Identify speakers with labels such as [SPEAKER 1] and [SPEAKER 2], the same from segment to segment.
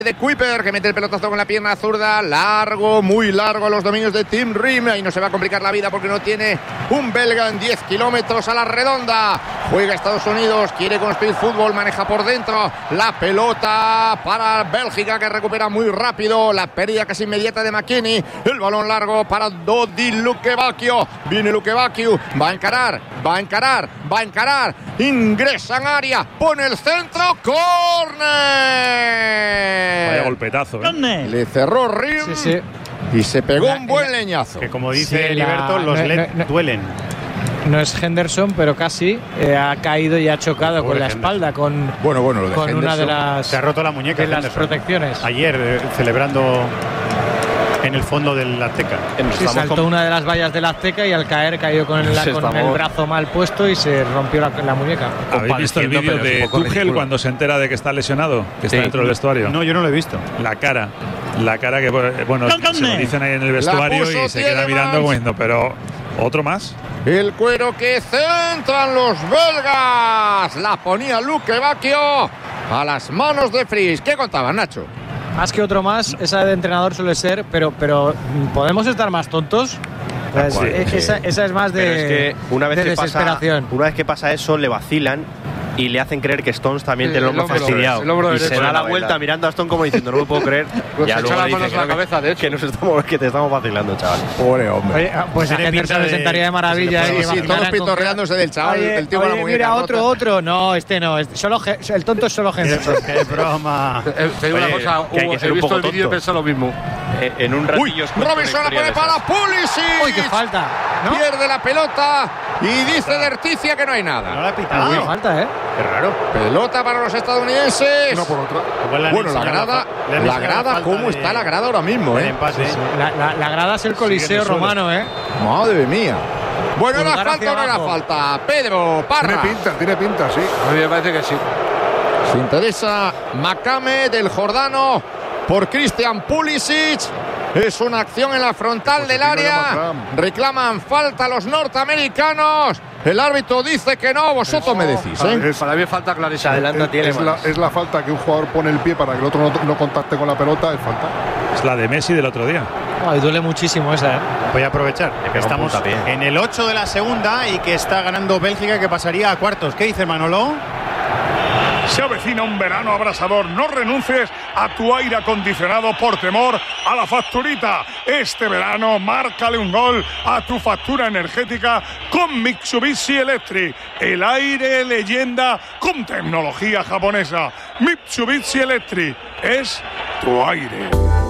[SPEAKER 1] de Kuiper, que mete el pelotazo con la pierna zurda, largo, muy largo a los dominios de Tim Ream. Ahí no se va a complicar la vida porque no tiene un belga en 10 kilómetros a la redonda. Juega Estados Unidos, quiere construir fútbol, maneja por dentro la pelota para Bélgica, que recupera muy rápido. La pérdida casi inmediata de McKennie. El balón largo para Dodi Lukebakio. Viene Lukebakio, va a encarar. Ingresa en área, pone el centro, córner.
[SPEAKER 2] Vaya golpetazo, ¿eh?
[SPEAKER 1] Le cerró Rim, sí. Y se pegó un buen leñazo.
[SPEAKER 2] Que como dice Heriberto, los LED duelen.
[SPEAKER 3] No es Henderson, pero casi ha caído y ha chocado con la espalda, con una de las...
[SPEAKER 2] Se ha roto la muñeca
[SPEAKER 3] de las protecciones.
[SPEAKER 2] Ayer, celebrando en el fondo del Azteca.
[SPEAKER 3] Sí, saltó una de las vallas del Azteca y al caer cayó con el brazo mal puesto y se rompió la muñeca.
[SPEAKER 2] ¿Habéis visto el vídeo de Tuchel cuando se entera de que está lesionado? Que está dentro del vestuario.
[SPEAKER 4] No, yo no lo he visto.
[SPEAKER 2] La cara que, bueno, se lo dicen ahí en el vestuario y se queda mirando como diciendo, pero ¿otro más?
[SPEAKER 1] El cuero que centran los belgas. La ponía Lukebakio a las manos de Fries. ¿Qué contaban, Nacho?
[SPEAKER 3] Más que otro más, esa de entrenador suele ser, pero ¿podemos estar más tontos? Pues esa es más de desesperación.
[SPEAKER 5] Una vez que pasa eso, le vacilan y le hacen creer que Stones también te lo ha fastidiado. Y se da la vuelta mirando a Stones como diciendo, no me puedo creer.
[SPEAKER 6] Ya luego le dice la cabeza, de hecho.
[SPEAKER 5] Que te estamos vacilando, chaval.
[SPEAKER 1] Pobre hombre.
[SPEAKER 3] Oye, pues a Henderson le sentaría de maravilla.
[SPEAKER 1] Sí, todos pitorreándose del chaval. El tío con la muñeca
[SPEAKER 3] mira, otro. No, este no. El tonto es solo Henderson.
[SPEAKER 2] Qué broma.
[SPEAKER 6] Te digo una cosa, Hugo, he visto el vídeo y pensado lo mismo.
[SPEAKER 5] En un ratillo.
[SPEAKER 1] Robinson la pone para Pulisic.
[SPEAKER 3] Uy, qué falta, ¿no?
[SPEAKER 1] Pierde la pelota y dice Derticia que no hay nada.
[SPEAKER 2] No la ha pitado.
[SPEAKER 3] Qué falta, ¿eh?
[SPEAKER 5] Qué raro.
[SPEAKER 1] Pelota para los estadounidenses.
[SPEAKER 6] No por otra.
[SPEAKER 1] Bueno, la grada, ¿cómo está la grada ahora mismo, eh?
[SPEAKER 3] La grada es el Coliseo romano, ¿eh?
[SPEAKER 1] Madre mía. Bueno, ¿era falta o no era falta? Pedro Parra.
[SPEAKER 6] Tiene pinta, sí. A mí me parece que sí.
[SPEAKER 1] Se interesa Makame del Jordano por Christian Pulisic. Es una acción en la frontal del área. Reclaman falta los norteamericanos. El árbitro dice que no. Vosotros me decís, ¿eh?
[SPEAKER 6] Para mí falta clarísima.
[SPEAKER 4] Es la falta que un jugador pone el pie para que el otro no contacte con la pelota. Es falta.
[SPEAKER 2] Es la de Messi del otro día.
[SPEAKER 3] Ay, duele muchísimo esa, ¿eh?
[SPEAKER 2] Voy a aprovechar que estamos en el 8 de la segunda y que está ganando Bélgica, que pasaría a cuartos. ¿Qué dice Manolo?
[SPEAKER 7] Se avecina un verano abrasador. No renuncies a tu aire acondicionado por temor a la facturita. Este verano, márcale un gol a tu factura energética con Mitsubishi Electric. El aire leyenda con tecnología japonesa. Mitsubishi Electric es tu aire.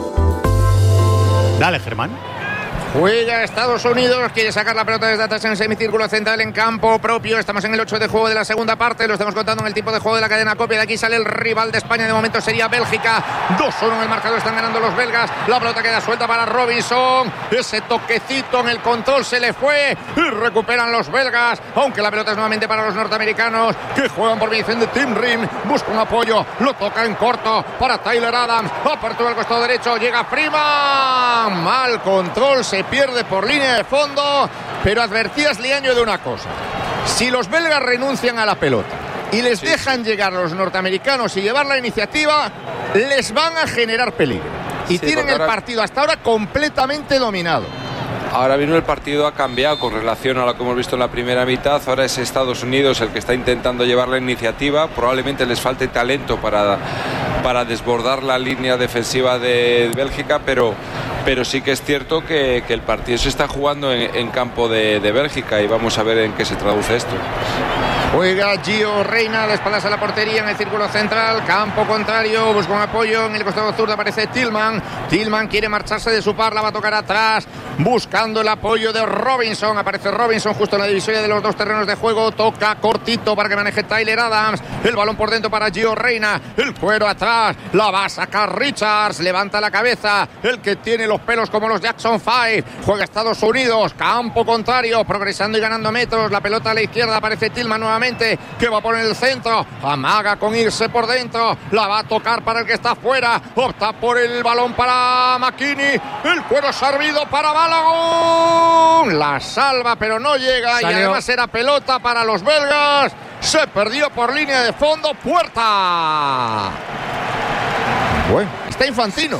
[SPEAKER 2] Dale, Germán.
[SPEAKER 1] Juega Estados Unidos, quiere sacar la pelota desde atrás en el semicírculo central en campo propio. Estamos en el 8 de juego de la segunda parte, lo estamos contando en el tipo de juego de la cadena COPE. De aquí sale el rival de España, de momento sería Bélgica. 2-1 en el marcador, están ganando los belgas. La pelota queda suelta para Robinson. Ese toquecito en el control se le fue y recuperan los belgas, aunque la pelota es nuevamente para los norteamericanos, que juegan por mediación de Tim Ream. Busca un apoyo, lo toca en corto para Tyler Adams. Apertura al costado derecho, llega Freeman. Mal control, se pierde por línea de fondo, pero advertías, Liaño, de una cosa: si los belgas renuncian a la pelota y les dejan llegar a los norteamericanos y llevar la iniciativa, les van a generar peligro y tienen el partido hasta ahora completamente dominado.
[SPEAKER 8] Ahora mismo el partido ha cambiado con relación a lo que hemos visto en la primera mitad. Ahora es Estados Unidos el que está intentando llevar la iniciativa. Probablemente les falte talento para desbordar la línea defensiva de Bélgica, pero sí que es cierto que el partido se está jugando en campo de Bélgica y vamos a ver en qué se traduce esto.
[SPEAKER 1] Juega Gio Reyna, de espaldas a la portería en el círculo central, campo contrario, busca un apoyo en el costado zurdo, aparece Tillman quiere marcharse de su par, la va a tocar atrás, buscando el apoyo de Robinson, aparece Robinson justo en la divisoria de los dos terrenos de juego, toca cortito para que maneje Tyler Adams, el balón por dentro para Gio Reyna, el cuero atrás, la va a sacar Richards, levanta la cabeza, el que tiene los pelos como los Jackson 5, juega Estados Unidos, campo contrario, progresando y ganando metros, la pelota a la izquierda, aparece Tillman nuevamente, que va a poner el centro, amaga con irse por dentro, la va a tocar para el que está fuera, opta por el balón para McKennie, el cuero servido para Balogun, la salva pero no llega. Salió. Y además era pelota para los belgas, se perdió por línea de fondo, puerta. Bueno, está Infantino.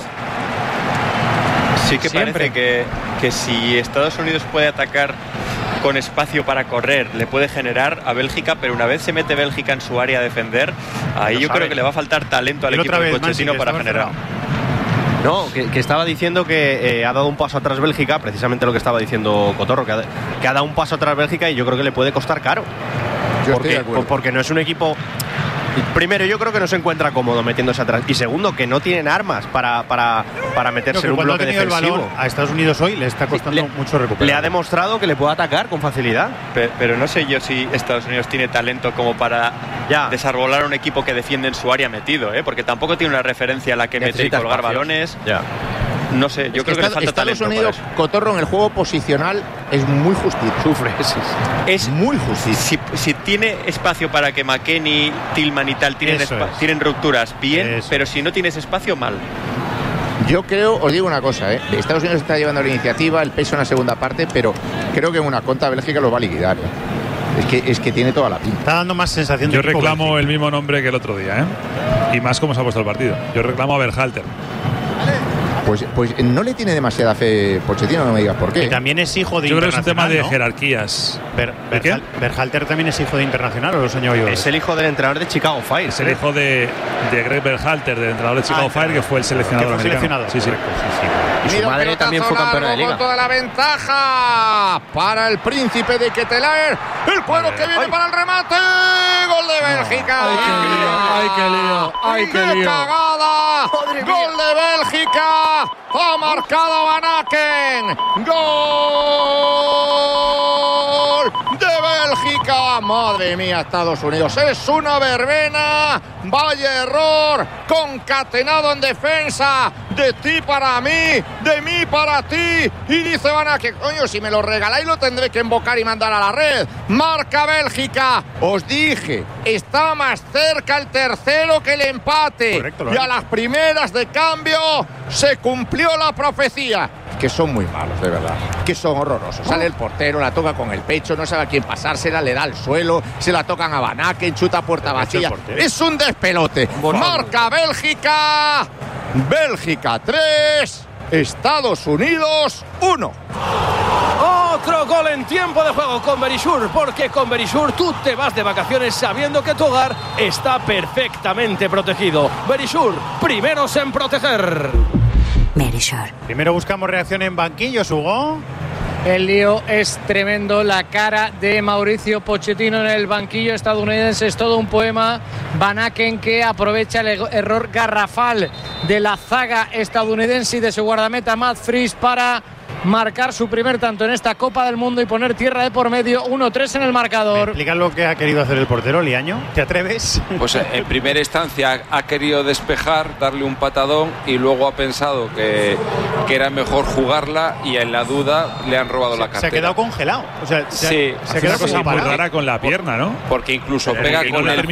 [SPEAKER 5] Sí que parece que si Estados Unidos puede atacar con espacio para correr, le puede generar a Bélgica, pero una vez se mete Bélgica en su área a defender, ahí yo creo que le va a faltar talento al equipo de Pochettino para generar. No, que estaba diciendo que ha dado un paso atrás Bélgica, precisamente lo que estaba diciendo Cotorro, que ha dado un paso atrás Bélgica y yo creo que le puede costar caro. Porque no es un equipo... Primero, yo creo que no se encuentra cómodo metiéndose atrás. Y segundo, que no tienen armas para meterse en un bloque defensivo.
[SPEAKER 3] El balón a Estados Unidos hoy le está costando mucho recuperar.
[SPEAKER 5] Le ha demostrado que le puede atacar con facilidad. Pero no sé yo si Estados Unidos tiene talento como para desarbolar un equipo que defiende en su área metido, porque tampoco tiene una referencia a la que meter y colgar balones. No sé, yo creo que le falta talento.
[SPEAKER 1] Estados Unidos, Cotorro, en el juego posicional es muy justito.
[SPEAKER 5] Sufre,
[SPEAKER 1] es muy justito.
[SPEAKER 5] Si tiene espacio para que McKennie, Tillman y tal tienen rupturas, bien, pero si no tienes espacio, mal.
[SPEAKER 1] Yo creo, os digo una cosa, Estados Unidos está llevando la iniciativa, el peso en la segunda parte, pero creo que en una contra Bélgica lo va a liquidar. Es que tiene toda la pinta.
[SPEAKER 3] Está dando más sensación de...
[SPEAKER 2] Yo reclamo el mismo nombre que el otro día, y más como se ha puesto el partido. Yo reclamo a Berhalter.
[SPEAKER 1] Pues no le tiene demasiada fe Pochettino, no me digas por qué.
[SPEAKER 3] Y también es hijo de
[SPEAKER 2] Yo creo que es un tema de
[SPEAKER 3] ¿no?
[SPEAKER 2] jerarquías.
[SPEAKER 3] Berhalter también es hijo de Internacional, ¿o lo soñó yo?
[SPEAKER 5] Es el hijo del entrenador de Chicago Fire.
[SPEAKER 2] Es el hijo de Greg Berhalter, del entrenador de Chicago Fire, que fue el seleccionador americano. Sí.
[SPEAKER 5] Y su madre también fue campeona de liga.
[SPEAKER 1] Con toda la ventaja para el príncipe de Ketelaer. El cuero que viene para el remate. Gol de Bélgica.
[SPEAKER 3] ¡Ay, qué lío!
[SPEAKER 1] ¡Qué cagada! ¡Gol de Bélgica! ¡Ha marcado Van Aken! ¡Gol de Bélgica! ¡Madre mía, Estados Unidos! ¡Es una verbena! ¡Vaya error! Concatenado en defensa. De ti para mí, de mí para ti. Y dice Van Aken, coño, si me lo regaláis lo tendré que invocar y mandar a la red. Marca Bélgica. Os dije, está más cerca el tercero que el empate.
[SPEAKER 3] Correcto,
[SPEAKER 1] y a las primeras de cambio se cumplió la profecía. Que son muy malos, de verdad. Que son horrorosos. Sale el portero, la toca con el pecho, no sabe a quién pasársela, le da al suelo, se la tocan a Van Aken, chuta a puerta vacía. Es un despelote. Marca Bélgica. Bélgica 3, Estados Unidos 1.
[SPEAKER 9] Otro gol en tiempo de juego con Verisure, porque con Verisure tú te vas de vacaciones sabiendo que tu hogar está perfectamente protegido. Verisure, primeros en proteger.
[SPEAKER 10] Verisure.
[SPEAKER 3] Primero buscamos reacción en banquillos, Hugo.
[SPEAKER 11] El lío es tremendo. La cara de Mauricio Pochettino en el banquillo estadounidense es todo un poema. Van Aken, que aprovecha el error garrafal de la zaga estadounidense y de su guardameta Matt Freese para marcar su primer tanto en esta Copa del Mundo y poner tierra de por medio. 1-3 en el marcador.
[SPEAKER 3] ¿Me explicas lo que ha querido hacer el portero, Liaño? ¿Te atreves?
[SPEAKER 8] Pues en primera instancia ha querido despejar, darle un patadón, y luego ha pensado que era mejor jugarla, y en la duda le han robado la cartera.
[SPEAKER 3] Se ha quedado congelado. O sea,
[SPEAKER 8] se
[SPEAKER 2] ha quedado cosa muy rara con la pierna, ¿no?
[SPEAKER 8] Porque incluso pega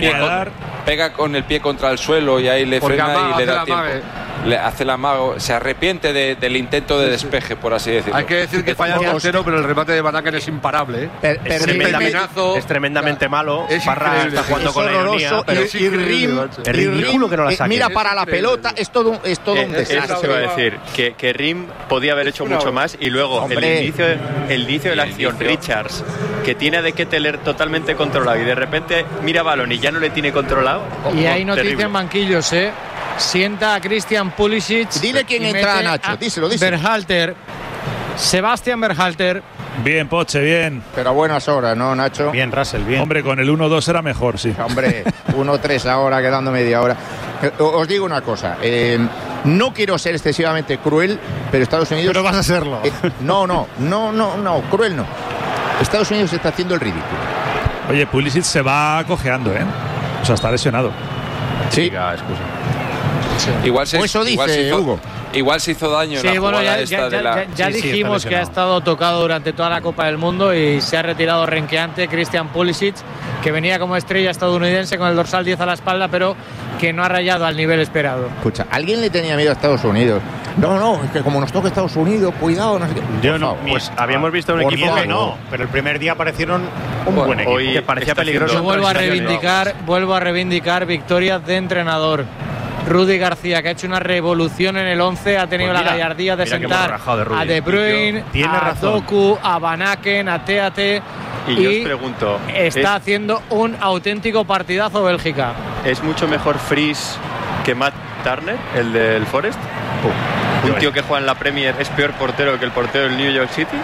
[SPEAKER 8] con el pie contra el suelo, y ahí le frena y le da tiempo. Le hace la mago, se arrepiente del intento de despeje, por así decirlo.
[SPEAKER 6] Hay que decir que falla el portero, pero el remate de Van Aken es imparable.
[SPEAKER 5] Es tremendamente malo. Parra está jugando con la ironía, pero
[SPEAKER 1] es ridículo que no la saque. Mira para la pelota, es todo un desastre.
[SPEAKER 5] Eso se va a decir, que Rim podía haber hecho mucho más, y luego el inicio de la acción, Richards, que tiene a De Ketelaere totalmente controlado, y de repente mira balón y ya no le tiene controlado.
[SPEAKER 11] Y hay noticia en banquillos, sienta a Christian Pulisic.
[SPEAKER 1] Dile quién entra, Nacho. Díselo.
[SPEAKER 11] Berhalter. Sebastián Berhalter.
[SPEAKER 2] Bien, Poche, bien.
[SPEAKER 1] Pero a buenas horas, ¿no, Nacho?
[SPEAKER 3] Bien, Russell, bien.
[SPEAKER 2] Hombre, con el 1-2 era mejor, sí.
[SPEAKER 1] Hombre, 1-3 ahora, quedando media hora. Os digo una cosa. No quiero ser excesivamente cruel, pero Estados Unidos...
[SPEAKER 3] Pero vas a serlo.
[SPEAKER 1] No, cruel no. Estados Unidos está haciendo el ridículo.
[SPEAKER 2] Oye, Pulisic se va cojeando, O sea, está lesionado.
[SPEAKER 1] Sí.
[SPEAKER 8] Igual se,
[SPEAKER 1] eso dice Hugo.
[SPEAKER 8] Igual se hizo daño en la jugada
[SPEAKER 11] ya dijimos que ha estado tocado durante toda la Copa del Mundo y se ha retirado renqueante Christian Pulisic, que venía como estrella estadounidense con el dorsal 10 a la espalda, pero que no ha rayado al nivel esperado.
[SPEAKER 1] Escucha, ¿alguien le tenía miedo a Estados Unidos? No, es que como nos toca Estados Unidos, cuidado, no sé qué.
[SPEAKER 5] Yo no, pues habíamos visto un equipo que
[SPEAKER 3] no, pero el primer día aparecieron un buen equipo
[SPEAKER 5] que parecía peligroso.
[SPEAKER 11] Yo vuelvo a reivindicar victorias de entrenador. Rudy García, que ha hecho una revolución en el 11, ha tenido la gallardía de sentar a De Bruyne, a Doku, a Van Aken, a Teate.
[SPEAKER 5] Y yo os pregunto,
[SPEAKER 11] está haciendo un auténtico partidazo Bélgica.
[SPEAKER 5] ¿Es mucho mejor Fries que Matt Turner, el del Forest? ¿Un tío que juega en la Premier es peor portero que el portero del New York City?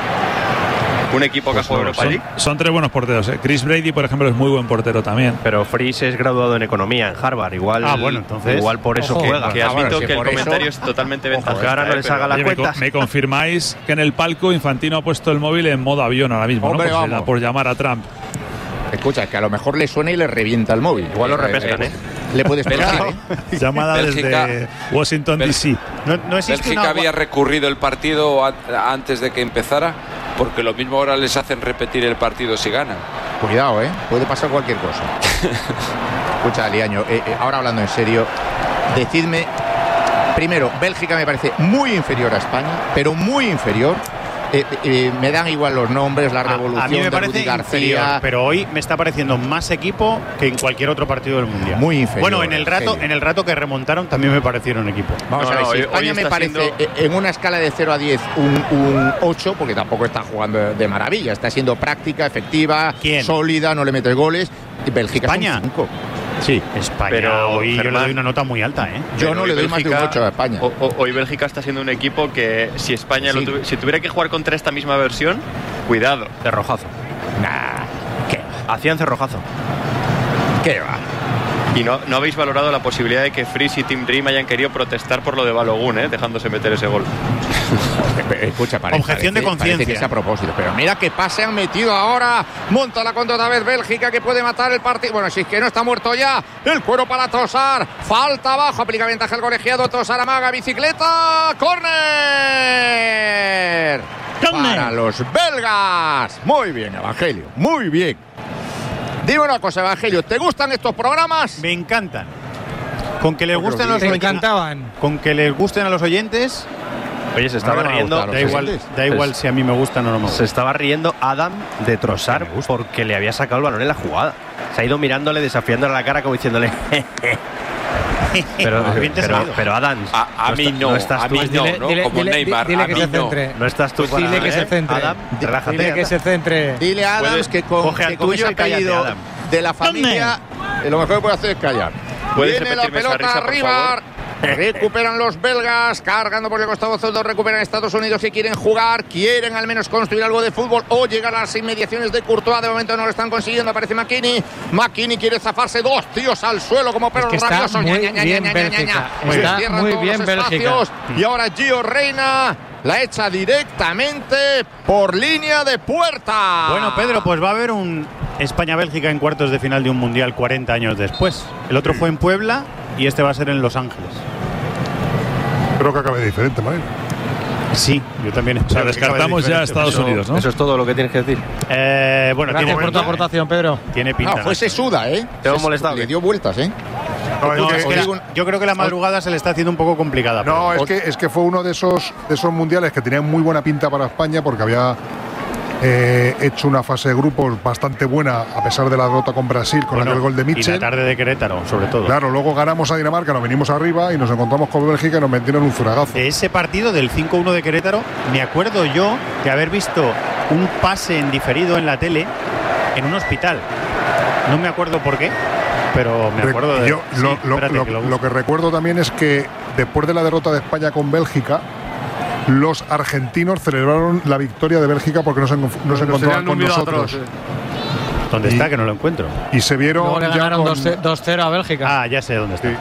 [SPEAKER 5] ¿Un equipo que juega Europa League?
[SPEAKER 2] Son 3 buenos porteros. Chris Brady, por ejemplo, es muy buen portero también.
[SPEAKER 12] Pero Fries es graduado en economía en Harvard. Igual,
[SPEAKER 3] entonces,
[SPEAKER 12] igual por eso juega.
[SPEAKER 5] Que admito que el comentario es totalmente ventajoso.
[SPEAKER 12] Que ahora no les haga la cuenta.
[SPEAKER 2] ¿Me confirmáis que en el palco Infantino ha puesto el móvil en modo avión ahora mismo?
[SPEAKER 1] Hombre,
[SPEAKER 2] ¿no? Por llamar a Trump.
[SPEAKER 1] Escucha, que a lo mejor le suena y le revienta el móvil.
[SPEAKER 12] Igual lo repescan,
[SPEAKER 1] Le puedes pegar,
[SPEAKER 2] Llamada desde Washington, D.C.
[SPEAKER 8] No Bélgica había recurrido el partido antes de que empezara, porque lo mismo ahora les hacen repetir el partido si ganan.
[SPEAKER 1] Cuidado, puede pasar cualquier cosa. Escucha, Liaño, ahora hablando en serio, decidme, primero, Bélgica me parece muy inferior a España, pero muy inferior. Me dan igual los nombres, la revolución.
[SPEAKER 3] A mí me parece
[SPEAKER 1] Rudy García,
[SPEAKER 3] inferior, pero hoy me está pareciendo más equipo que en cualquier otro partido del mundial.
[SPEAKER 1] Muy inferior.
[SPEAKER 3] Bueno, en el rato que remontaron también me parecieron equipo.
[SPEAKER 1] Vamos a ver, si España me parece en una escala de 0 a 10 un 8, porque tampoco está jugando de maravilla, está siendo práctica, efectiva, sólida, no le mete goles. Y Bélgica
[SPEAKER 3] España.
[SPEAKER 1] Son 5. Sí,
[SPEAKER 3] España. Pero hoy yo le doy una nota muy alta,
[SPEAKER 1] Yo no le doy más de un 8 a España.
[SPEAKER 5] Hoy Bélgica está siendo un equipo que si España si tuviera que jugar contra esta misma versión, cuidado.
[SPEAKER 12] Cerrojazo.
[SPEAKER 1] ¿Qué?
[SPEAKER 12] Hacían cerrojazo.
[SPEAKER 1] ¿Qué va?
[SPEAKER 5] Y no habéis valorado la posibilidad de que Fries y Tim Ream hayan querido protestar por lo de Balogun, dejándose meter ese gol.
[SPEAKER 1] Escucha,
[SPEAKER 3] objeción de conciencia.
[SPEAKER 1] Parece que es a propósito, pero mira qué pase han metido ahora. Monta la contra otra vez Bélgica, que puede matar el partido. Bueno, si es que no está muerto ya. El cuero para Trossard. Falta abajo, aplica ventaja el colegiado. Trossard amaga, bicicleta. ¡Córner! Para los belgas. Muy bien, Evangelio, muy bien. Dime una cosa, Evangelio, ¿te gustan estos programas?
[SPEAKER 3] Me encantan. Con que les gusten a los oyentes.
[SPEAKER 11] Encantaban.
[SPEAKER 3] Con que les gusten a los oyentes.
[SPEAKER 12] Oye, se estaba riendo.
[SPEAKER 3] Da igual si a mí me gustan o no me gustan.
[SPEAKER 12] Se estaba riendo Adam de Trossard porque le había sacado el balón en la jugada. Se ha ido mirándole, desafiándole a la cara como diciéndole. Pero Adam,
[SPEAKER 8] a mí no, a mí no, como Neymar.
[SPEAKER 11] Dile que se centre.
[SPEAKER 12] No estás tú para
[SPEAKER 11] dile que se centre.
[SPEAKER 12] Adam, relájate.
[SPEAKER 11] Dile que se centre.
[SPEAKER 1] Dile a Adam que con ese apellido de la familia, lo mejor que puede hacer es callar. Viene la pelota arriba. Recuperan los belgas, cargando por el costado zurdo, recuperan Estados Unidos que quieren jugar, quieren al menos construir algo de fútbol o llegar a las inmediaciones de Courtois. De momento no lo están consiguiendo, aparece McKinney. McKinney quiere zafarse, 2 tíos al suelo como perros rabiosos.
[SPEAKER 11] Muy bien Bélgica. Está muy bien Bélgica.
[SPEAKER 1] Y ahora Gio Reyna la echa directamente por línea de puerta.
[SPEAKER 3] Bueno, Pedro, pues va a haber un España-Bélgica en cuartos de final de un mundial 40 años después. El otro fue en Puebla y este va a ser en Los Ángeles.
[SPEAKER 4] Creo que acabe diferente, ¿vale?
[SPEAKER 3] Sí, yo también.
[SPEAKER 2] O sea, descartamos ya a Estados Unidos, ¿no?
[SPEAKER 12] Eso es todo lo que tienes que decir.
[SPEAKER 3] Bueno,
[SPEAKER 11] gracias por tu aportación, Pedro.
[SPEAKER 3] Tiene pinta.
[SPEAKER 1] No, fue sesuda,
[SPEAKER 12] Te hemos molestado.
[SPEAKER 1] Le dio vueltas,
[SPEAKER 3] Yo creo que la madrugada se le está haciendo un poco complicada.
[SPEAKER 4] No, es que fue uno de esos mundiales que tenían muy buena pinta para España porque había hecho una fase de grupos bastante buena a pesar de la derrota con Brasil con aquel gol de Mitchell.
[SPEAKER 3] Y la tarde de Querétaro, sobre todo.
[SPEAKER 4] Claro, luego ganamos a Dinamarca, nos venimos arriba y nos encontramos con Bélgica y nos metieron un zuragazo.
[SPEAKER 3] De ese partido del 5-1 de Querétaro, me acuerdo yo de haber visto un pase en diferido en la tele en un hospital. No me acuerdo por qué, pero me acuerdo de...
[SPEAKER 4] Lo que recuerdo también es que después de la derrota de España con Bélgica, los argentinos celebraron la victoria de Bélgica porque no se encontraban con nosotros.
[SPEAKER 3] ¿Dónde está? Que no lo encuentro.
[SPEAKER 4] Y se vieron.
[SPEAKER 11] Luego le ganaron 2-0 a Bélgica.
[SPEAKER 3] Ah, ya sé dónde está.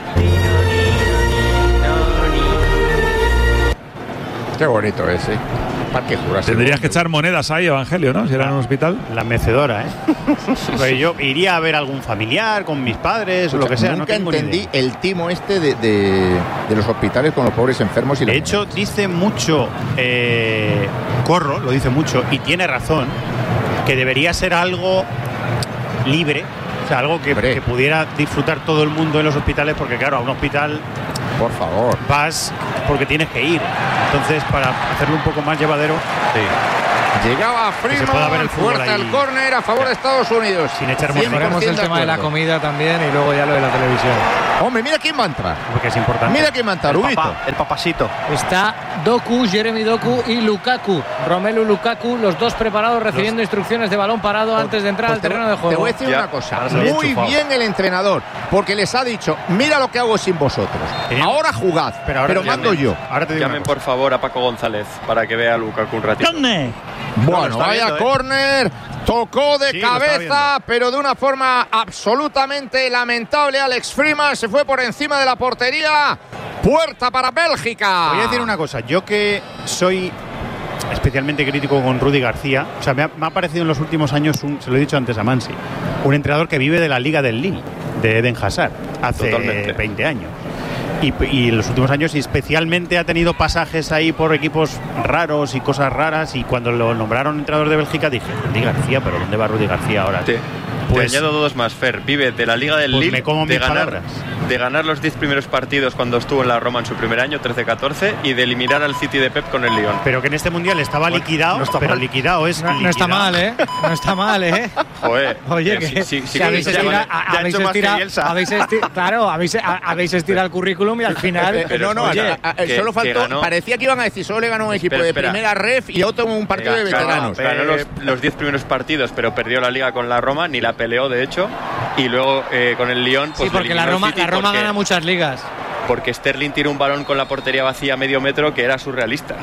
[SPEAKER 1] Qué bonito ese. Parque Jurásico.
[SPEAKER 2] Tendrías que echar monedas ahí, Evangelio, ¿no? Si era en un hospital.
[SPEAKER 3] La mecedora, Pues yo iría a ver algún familiar con mis padres o lo que sea.
[SPEAKER 1] Nunca entendí el timo de los hospitales con los pobres enfermos.
[SPEAKER 3] De hecho, dice mucho Corro, lo dice mucho, y tiene razón, que debería ser algo libre, o sea, algo que pudiera disfrutar todo el mundo en los hospitales, porque claro, a un hospital,
[SPEAKER 1] por favor,
[SPEAKER 3] vas porque tienes que ir. Entonces, para hacerlo un poco más llevadero,
[SPEAKER 1] llegaba Freeman, fuerza el córner a favor de Estados Unidos.
[SPEAKER 3] Sin echar
[SPEAKER 11] mejoremos el tema de la comida también y luego ya lo de la televisión.
[SPEAKER 1] Hombre, mira quién va a entrar.
[SPEAKER 3] Porque es importante.
[SPEAKER 1] Mira quién va a entrar,
[SPEAKER 12] El papasito.
[SPEAKER 11] Está Doku, Jeremy Doku y Lukaku. Romelu Lukaku, los dos preparados recibiendo instrucciones de balón parado antes de entrar al terreno de juego.
[SPEAKER 1] Te voy a decir una cosa. Muy bien el entrenador, porque les ha dicho, mira lo que hago sin vosotros. Ahora jugad, pero mando yo.
[SPEAKER 5] Ahora te llamen por favor a Paco González para que vea a Lukaku un ratito.
[SPEAKER 1] Bueno, vaya córner. Tocó de cabeza, pero de una forma absolutamente lamentable. Alex Freeman se fue por encima de la portería. Puerta para Bélgica.
[SPEAKER 3] Voy a decir una cosa. Yo que soy especialmente crítico con Rudy García, o sea, me ha parecido en los últimos años, se lo he dicho antes a Mansi, un entrenador que vive de la Liga del Lille, de Eden Hazard, hace 20 años. Y en los últimos años, y especialmente ha tenido pasajes ahí por equipos raros y cosas raras. Y cuando lo nombraron entrenador de Bélgica dije, Rudy García, pero ¿dónde va Rudy García ahora?
[SPEAKER 5] Pues te añado dos más, Fer. Vive de la Liga del Lille,
[SPEAKER 3] me como
[SPEAKER 5] de ganar los 10 primeros partidos cuando estuvo en la Roma en su primer año, 13-14, y de eliminar al City de Pep con el Lyon.
[SPEAKER 3] Pero que en este Mundial estaba liquidado, no está pero mal. Liquidado es
[SPEAKER 11] no está mal, ¿eh? No está mal, ¿eh?
[SPEAKER 5] Joder.
[SPEAKER 11] Oye, que si habéis estirado el currículum y al final...
[SPEAKER 1] solo faltó... Parecía que iban a decir, solo le ganó un equipo de primera ref y otro un partido de veteranos.
[SPEAKER 5] Ganó los 10 primeros partidos, pero perdió la Liga con la Roma, ni la peleó, de hecho, y luego con el Lyon... Pues
[SPEAKER 11] sí, porque la Roma gana muchas ligas.
[SPEAKER 5] Porque Sterling tiró un balón con la portería vacía medio metro que era surrealista.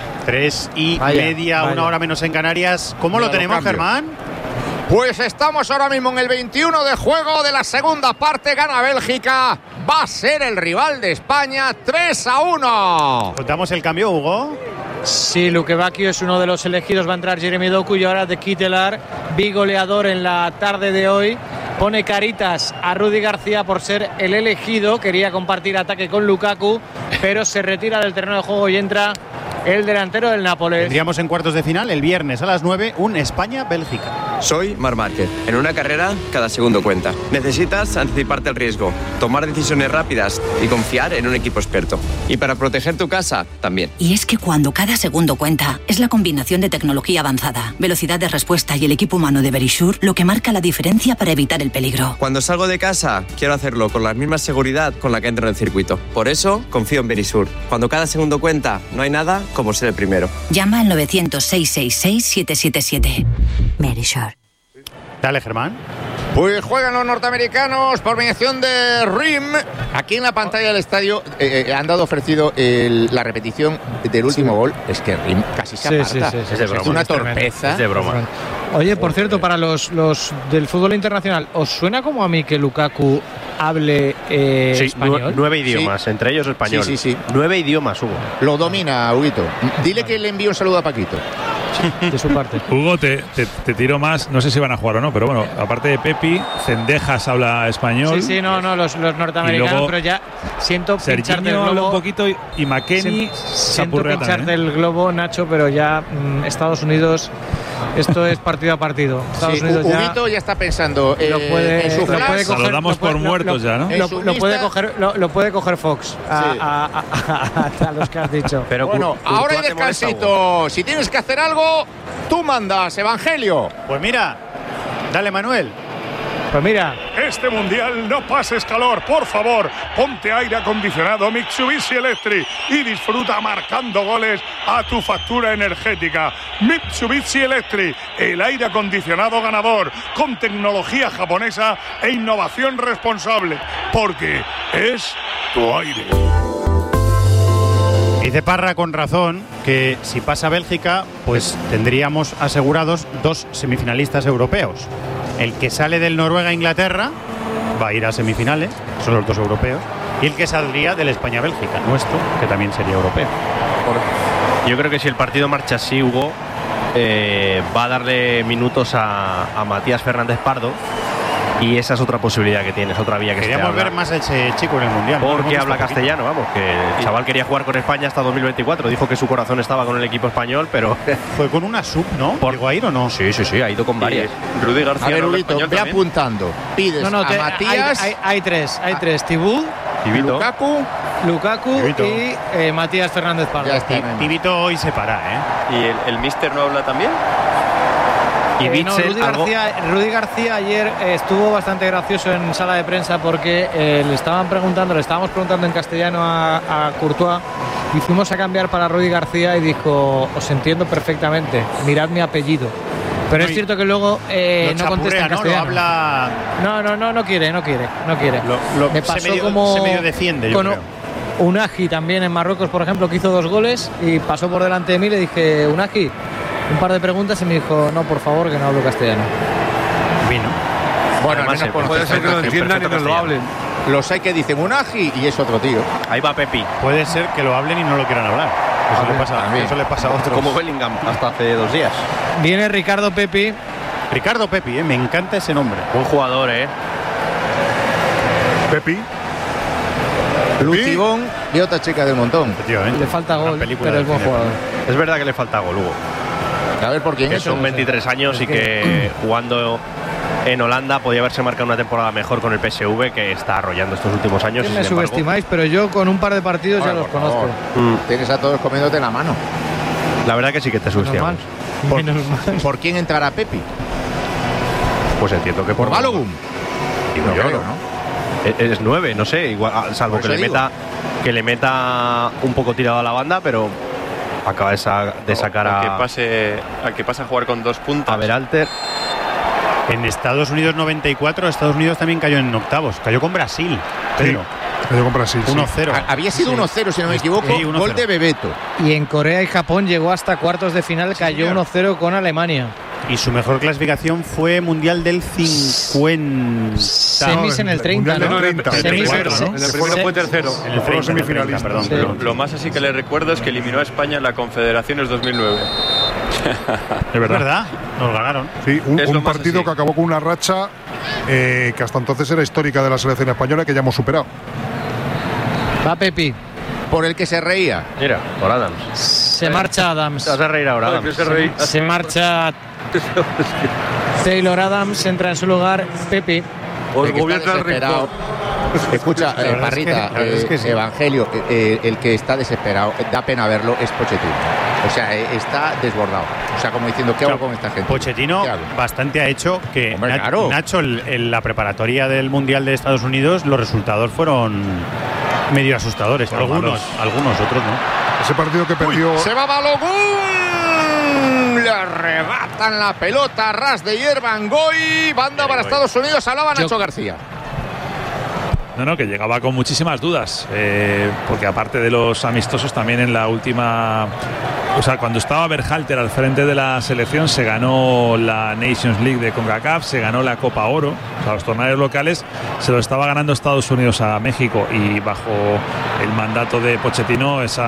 [SPEAKER 3] 3:30, una hora menos en Canarias. ¿Cómo lo tenemos, Germán?
[SPEAKER 1] Pues estamos ahora mismo en el 21 de juego de la segunda parte. Gana Bélgica. Va a ser el rival de España. 3-1.
[SPEAKER 3] ¿Contamos el cambio, Hugo?
[SPEAKER 11] Sí, Luque Bacchio es uno de los elegidos. Va a entrar Jeremy Doku y ahora de Kittelar, bigoleador en la tarde de hoy. Pone caritas a Rudy García por ser el elegido. Quería compartir ataque con Lukaku, pero se retira del terreno de juego y entra el delantero del Nápoles.
[SPEAKER 3] Tendríamos en cuartos de final el viernes a las 9 un España-Bélgica.
[SPEAKER 13] Soy Marc Márquez. En una carrera, cada segundo cuenta. Necesitas anticiparte al riesgo, tomar decisiones rápidas y confiar en un equipo experto. Y para proteger tu casa, también.
[SPEAKER 10] Y es que cuando cada segundo cuenta, es la combinación de tecnología avanzada, velocidad de respuesta y el equipo humano de Verisure lo que marca la diferencia para evitar el peligro.
[SPEAKER 13] Cuando salgo de casa, quiero hacerlo con la misma seguridad con la que entro en el circuito. Por eso, confío en Verisure. Cuando cada segundo cuenta, no hay nada como ser el primero.
[SPEAKER 10] Llama al 900-666-777. Verisure.
[SPEAKER 3] Dale, Germán.
[SPEAKER 1] Pues juegan los norteamericanos por mediación de Rim. Aquí en la pantalla del estadio han dado ofrecido la repetición del último gol. Es que Rim casi se aparta.
[SPEAKER 12] Es de broma.
[SPEAKER 1] Es una torpeza.
[SPEAKER 12] Es de broma.
[SPEAKER 11] Oye, por cierto, para los del fútbol internacional, ¿os suena como a mí que Lukaku hable español?
[SPEAKER 12] 9 idiomas, entre ellos español.
[SPEAKER 1] Sí.
[SPEAKER 12] 9 idiomas, Hugo.
[SPEAKER 1] Lo domina, Huguito. Dile que le envío un saludo a Paquito.
[SPEAKER 11] De su parte.
[SPEAKER 2] Hugo, te tiro más, no sé si van a jugar o no, pero bueno, aparte de Pepi, Cendejas habla español.
[SPEAKER 11] Sí, no, los norteamericanos, pero ya siento pincharte el globo
[SPEAKER 2] un poquito y McKennie
[SPEAKER 11] siento pincharte el globo, Nacho, pero ya Estados Unidos, esto es partido a partido. Estados Unidos
[SPEAKER 1] Huguito ya está pensando en su flash.
[SPEAKER 2] Lo damos por muertos ya, ¿no?
[SPEAKER 11] Lo puede coger Fox a los que has dicho.
[SPEAKER 1] Pero bueno, ahora hay descansito. Si tienes que hacer algo, tú mandas, Evangelio.
[SPEAKER 3] Pues mira, dale, Manuel.
[SPEAKER 11] Pues mira,
[SPEAKER 7] este mundial no pases calor, por favor. Ponte aire acondicionado Mitsubishi Electric y disfruta marcando goles a tu factura energética. Mitsubishi Electric, el aire acondicionado ganador, con tecnología japonesa e innovación responsable, porque es tu aire.
[SPEAKER 3] Dice Parra con razón que si pasa Bélgica, pues tendríamos asegurados 2 semifinalistas europeos. El que sale del Noruega-Inglaterra va a ir a semifinales, son los 2 europeos, y el que saldría del España-Bélgica, nuestro, que también sería europeo.
[SPEAKER 12] Yo creo que si el partido marcha así, Hugo, va a darle minutos a Matías Fernández Pardo. Y esa es otra posibilidad que tienes, otra vía que
[SPEAKER 3] queríamos ver más a ese chico en el Mundial.
[SPEAKER 12] Porque habla castellano, vamos, que el chaval quería jugar con España hasta 2024. Dijo que su corazón estaba con el equipo español, pero...
[SPEAKER 3] Fue con una sub, ¿no? ¿Llegó a ir o no?
[SPEAKER 12] Sí, ha ido con varias.
[SPEAKER 5] Rudy García.
[SPEAKER 1] A ver, Rudito, ve apuntando. Pides a Matías...
[SPEAKER 11] Hay tres. Tibú, Lukaku y Matías Fernández Pardo.
[SPEAKER 3] Tibito hoy se para,
[SPEAKER 5] ¿Y el míster no habla también?
[SPEAKER 12] Y Witsel,
[SPEAKER 11] Rudy García ayer estuvo bastante gracioso en sala de prensa porque le estábamos preguntando en castellano a Courtois y fuimos a cambiar para Rudy García y dijo: os entiendo perfectamente, mirad mi apellido. Pero es cierto que luego no contesta en castellano. No quiere. Me pasó como
[SPEAKER 3] se medio defiende, yo creo.
[SPEAKER 11] Unagi también en Marruecos, por ejemplo, que hizo 2 goles y pasó por delante de mí, le dije: Unagi, un par de preguntas, y me dijo: no, por favor, que no hablo castellano.
[SPEAKER 3] Vino.
[SPEAKER 6] Bueno, además puede ser que lo entiendan y no lo hablen.
[SPEAKER 1] Los hay que dicen Unagi y es otro tío.
[SPEAKER 12] Ahí va Pepi.
[SPEAKER 3] Puede ser que lo hablen y no lo quieran hablar. Eso le pasa a otros.
[SPEAKER 12] Como Bellingham hasta hace 2 días.
[SPEAKER 11] Viene Ricardo Pepi.
[SPEAKER 3] Me encanta ese nombre.
[SPEAKER 12] Buen jugador,
[SPEAKER 4] Pepi.
[SPEAKER 1] Lucibón y otra chica del montón.
[SPEAKER 11] Le falta gol, pero es buen jugador.
[SPEAKER 12] Es verdad que le falta gol, Hugo.
[SPEAKER 1] A ver por quién es.
[SPEAKER 12] Son 23 años y que jugando en Holanda podía haberse marcado una temporada mejor con el PSV, que está arrollando estos últimos años.
[SPEAKER 11] Me subestimáis, pero yo con un par de partidos ya los conozco.
[SPEAKER 1] Tienes a todos comiéndote la mano.
[SPEAKER 12] La verdad que sí que te subestimamos.
[SPEAKER 1] ¿Por quién entrará Pepi?
[SPEAKER 12] Pues entiendo que
[SPEAKER 1] por Balogun.
[SPEAKER 12] No creo, ¿no? Es 9, no sé, igual, salvo que le meta un poco tirado a la banda, pero acaba de sacar
[SPEAKER 5] a que pase a jugar con 2 puntas.
[SPEAKER 12] A Berhalter.
[SPEAKER 3] En Estados Unidos 94, Estados Unidos también cayó en octavos. Cayó con Brasil. Pedro.
[SPEAKER 4] Cayó con Brasil.
[SPEAKER 3] 1-0.
[SPEAKER 1] Había sido 1-0, si no me equivoco.
[SPEAKER 3] Sí,
[SPEAKER 1] gol de Bebeto.
[SPEAKER 11] Y en Corea y Japón llegó hasta cuartos de final, cayó 1-0 con Alemania.
[SPEAKER 3] Y su mejor clasificación fue Mundial del 50.
[SPEAKER 11] Semis en el 30, ¿no?
[SPEAKER 6] En el primero fue tercero.
[SPEAKER 3] En el 30, semifinalista, perdón.
[SPEAKER 5] Sí. Lo más así que le recuerdo es que eliminó a España en la Confederaciones 2009.
[SPEAKER 3] ¿Es verdad? Nos ganaron.
[SPEAKER 4] Sí, un partido que acabó con una racha que hasta entonces era histórica de la selección española, que ya hemos superado.
[SPEAKER 11] Va Pepi.
[SPEAKER 1] Por el que se reía.
[SPEAKER 12] Mira, por Adams.
[SPEAKER 11] Se marcha Adams.
[SPEAKER 12] Te vas a reír ahora, Adams.
[SPEAKER 11] Se marcha Taylor Adams, entra en su lugar Pepi.
[SPEAKER 1] Escucha, Parrita, Evangelio, el que está desesperado, da pena verlo, es Pochettino. O sea, está desbordado. O sea, como diciendo, ¿qué hago con esta gente?
[SPEAKER 3] Pochettino bastante ha hecho que Nacho, en la preparatoria del Mundial de Estados Unidos, los resultados fueron medio asustadores. Algunos, otros no.
[SPEAKER 4] Ese partido que perdió.
[SPEAKER 1] ¡Se va Balogun! Le arrebatan la pelota, ras de hierba Ngoy. Banda para Estados Unidos, hablaba Nacho García.
[SPEAKER 2] No, que llegaba con muchísimas dudas, porque aparte de los amistosos, también en la última, o sea, cuando estaba Berhalter al frente de la selección, se ganó la Nations League de CONCACAF, se ganó la Copa Oro, o sea, los torneos locales se lo estaba ganando Estados Unidos a México, y bajo el mandato de Pochettino eso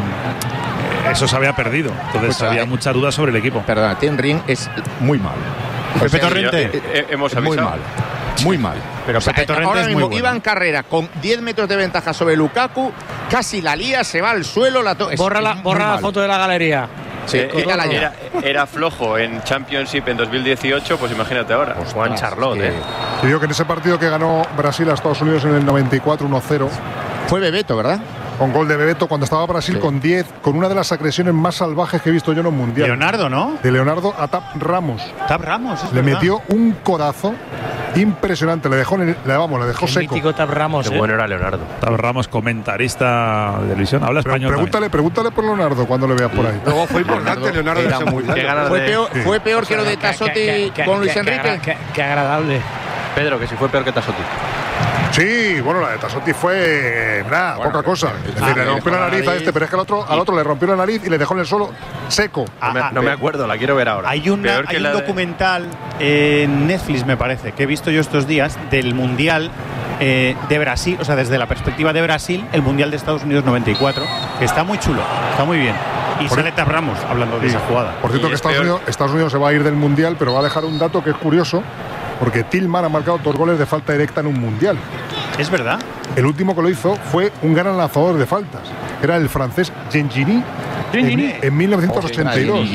[SPEAKER 2] se había perdido, entonces había muchas dudas sobre el equipo.
[SPEAKER 1] Perdona, Tim Ring es muy mal.
[SPEAKER 3] Pepe Torrente
[SPEAKER 5] hemos avisado.
[SPEAKER 1] Muy mal.
[SPEAKER 3] Pero
[SPEAKER 1] ahora mismo iba en carrera con 10 metros de ventaja sobre Lukaku, casi la lía, se va al suelo.
[SPEAKER 11] Borra la foto de la galería.
[SPEAKER 1] Sí,
[SPEAKER 5] era flojo en Championship en 2018, pues imagínate ahora.
[SPEAKER 12] Juan Charlotte.
[SPEAKER 4] Te digo que en ese partido que ganó Brasil a Estados Unidos en el 94, 1-0.
[SPEAKER 1] Fue Bebeto, ¿verdad?
[SPEAKER 4] Con gol de Bebeto cuando estaba Brasil con 10, con una de las agresiones más salvajes que he visto yo en un mundial.
[SPEAKER 3] Leonardo, ¿no?
[SPEAKER 4] De Leonardo a Tap Ramos.
[SPEAKER 3] Tap Ramos,
[SPEAKER 4] le metió un codazo impresionante, le dejó seco.
[SPEAKER 11] Mítico Tap Ramos.
[SPEAKER 12] Qué bueno era Leonardo.
[SPEAKER 2] Tap Ramos, comentarista de televisión, habla español.
[SPEAKER 4] Pregúntale por Leonardo cuando le veas por ahí.
[SPEAKER 6] Luego fue importante Leonardo.
[SPEAKER 1] Era muy fue peor que lo de Tassotti con Luis Enrique.
[SPEAKER 11] Qué agradable.
[SPEAKER 12] Pedro, que si fue peor que Tassotti.
[SPEAKER 4] Sí, bueno, la de Tassotti fue poca cosa. Es decir, le rompió la nariz a este, pero es que al otro le rompió la nariz y le dejó en el suelo seco.
[SPEAKER 12] No me acuerdo, la quiero ver ahora.
[SPEAKER 3] Hay un documental en Netflix, me parece, que he visto yo estos días del Mundial de Brasil, o sea, desde la perspectiva de Brasil, el Mundial de Estados Unidos 94, que está muy chulo, está muy bien. Y sale Tap Ramos hablando de esa jugada.
[SPEAKER 4] Por cierto, que Estados Unidos se va a ir del Mundial, pero va a dejar un dato que es curioso, porque Tillman ha marcado 2 goles de falta directa en un Mundial.
[SPEAKER 3] ¿Es verdad?
[SPEAKER 4] El último que lo hizo fue un gran lanzador de faltas. Era el francés Gengini en 1982.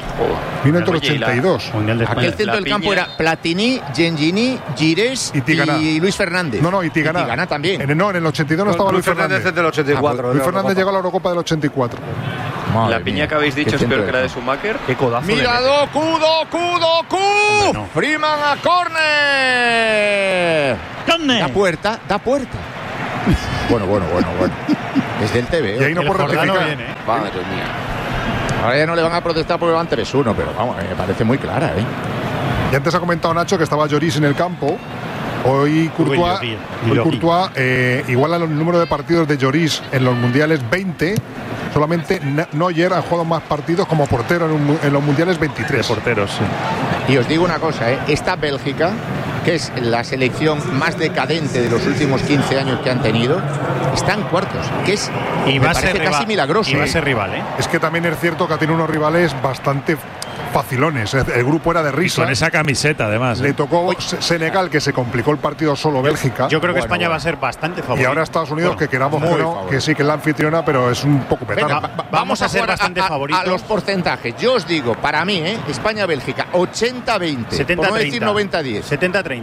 [SPEAKER 4] 1982.
[SPEAKER 1] Aquel centro del campo era Platini, Gengini, Girés y Luis Fernández.
[SPEAKER 4] Y Tigana
[SPEAKER 1] también.
[SPEAKER 4] En el 82 no estaba Luis Fernández.
[SPEAKER 6] Del 84.
[SPEAKER 4] Luis Fernández llegó a la Eurocopa del 84.
[SPEAKER 5] La piña que habéis dicho es peor que la de Schumacher.
[SPEAKER 12] Qué codazo.
[SPEAKER 1] Mira, Doku. No. Freeman a córner. Da puerta. Bueno. Es del TV.
[SPEAKER 4] Y ahí no puede rectificar.
[SPEAKER 1] Madre mía. Ahora ya no le van a protestar porque van 3-1, pero vamos, me parece muy clara, ¿eh?
[SPEAKER 4] Y antes ha comentado Nacho que estaba Lloris en el campo. Hoy Courtois iguala el número de partidos de Lloris en los mundiales 20. Solamente Neuer ha jugado más partidos como portero en los mundiales 23.
[SPEAKER 2] De porteros, sí.
[SPEAKER 1] Y os digo una cosa, esta Bélgica, que es la selección más decadente de los últimos 15 años que han tenido, está en cuartos, que es
[SPEAKER 3] y va a ser
[SPEAKER 1] casi milagroso.
[SPEAKER 3] Y va a ser rival, ¿eh?
[SPEAKER 4] Es que también es cierto que ha tenido unos rivales bastante facilones. El grupo era de risa.
[SPEAKER 2] Y con esa camiseta, además.
[SPEAKER 4] Le tocó Senegal, que se complicó el partido solo Bélgica.
[SPEAKER 3] Yo creo que España va a ser bastante favorito.
[SPEAKER 4] Y ahora Estados Unidos, que queramos que sí, que es la anfitriona, pero es un poco petardo.
[SPEAKER 3] Vamos a ser bastante favoritos.
[SPEAKER 1] A los porcentajes. Yo os digo, para mí, España-Bélgica, 80-20.
[SPEAKER 3] 70-30.
[SPEAKER 1] Por no decir 90-10.
[SPEAKER 3] 70-30.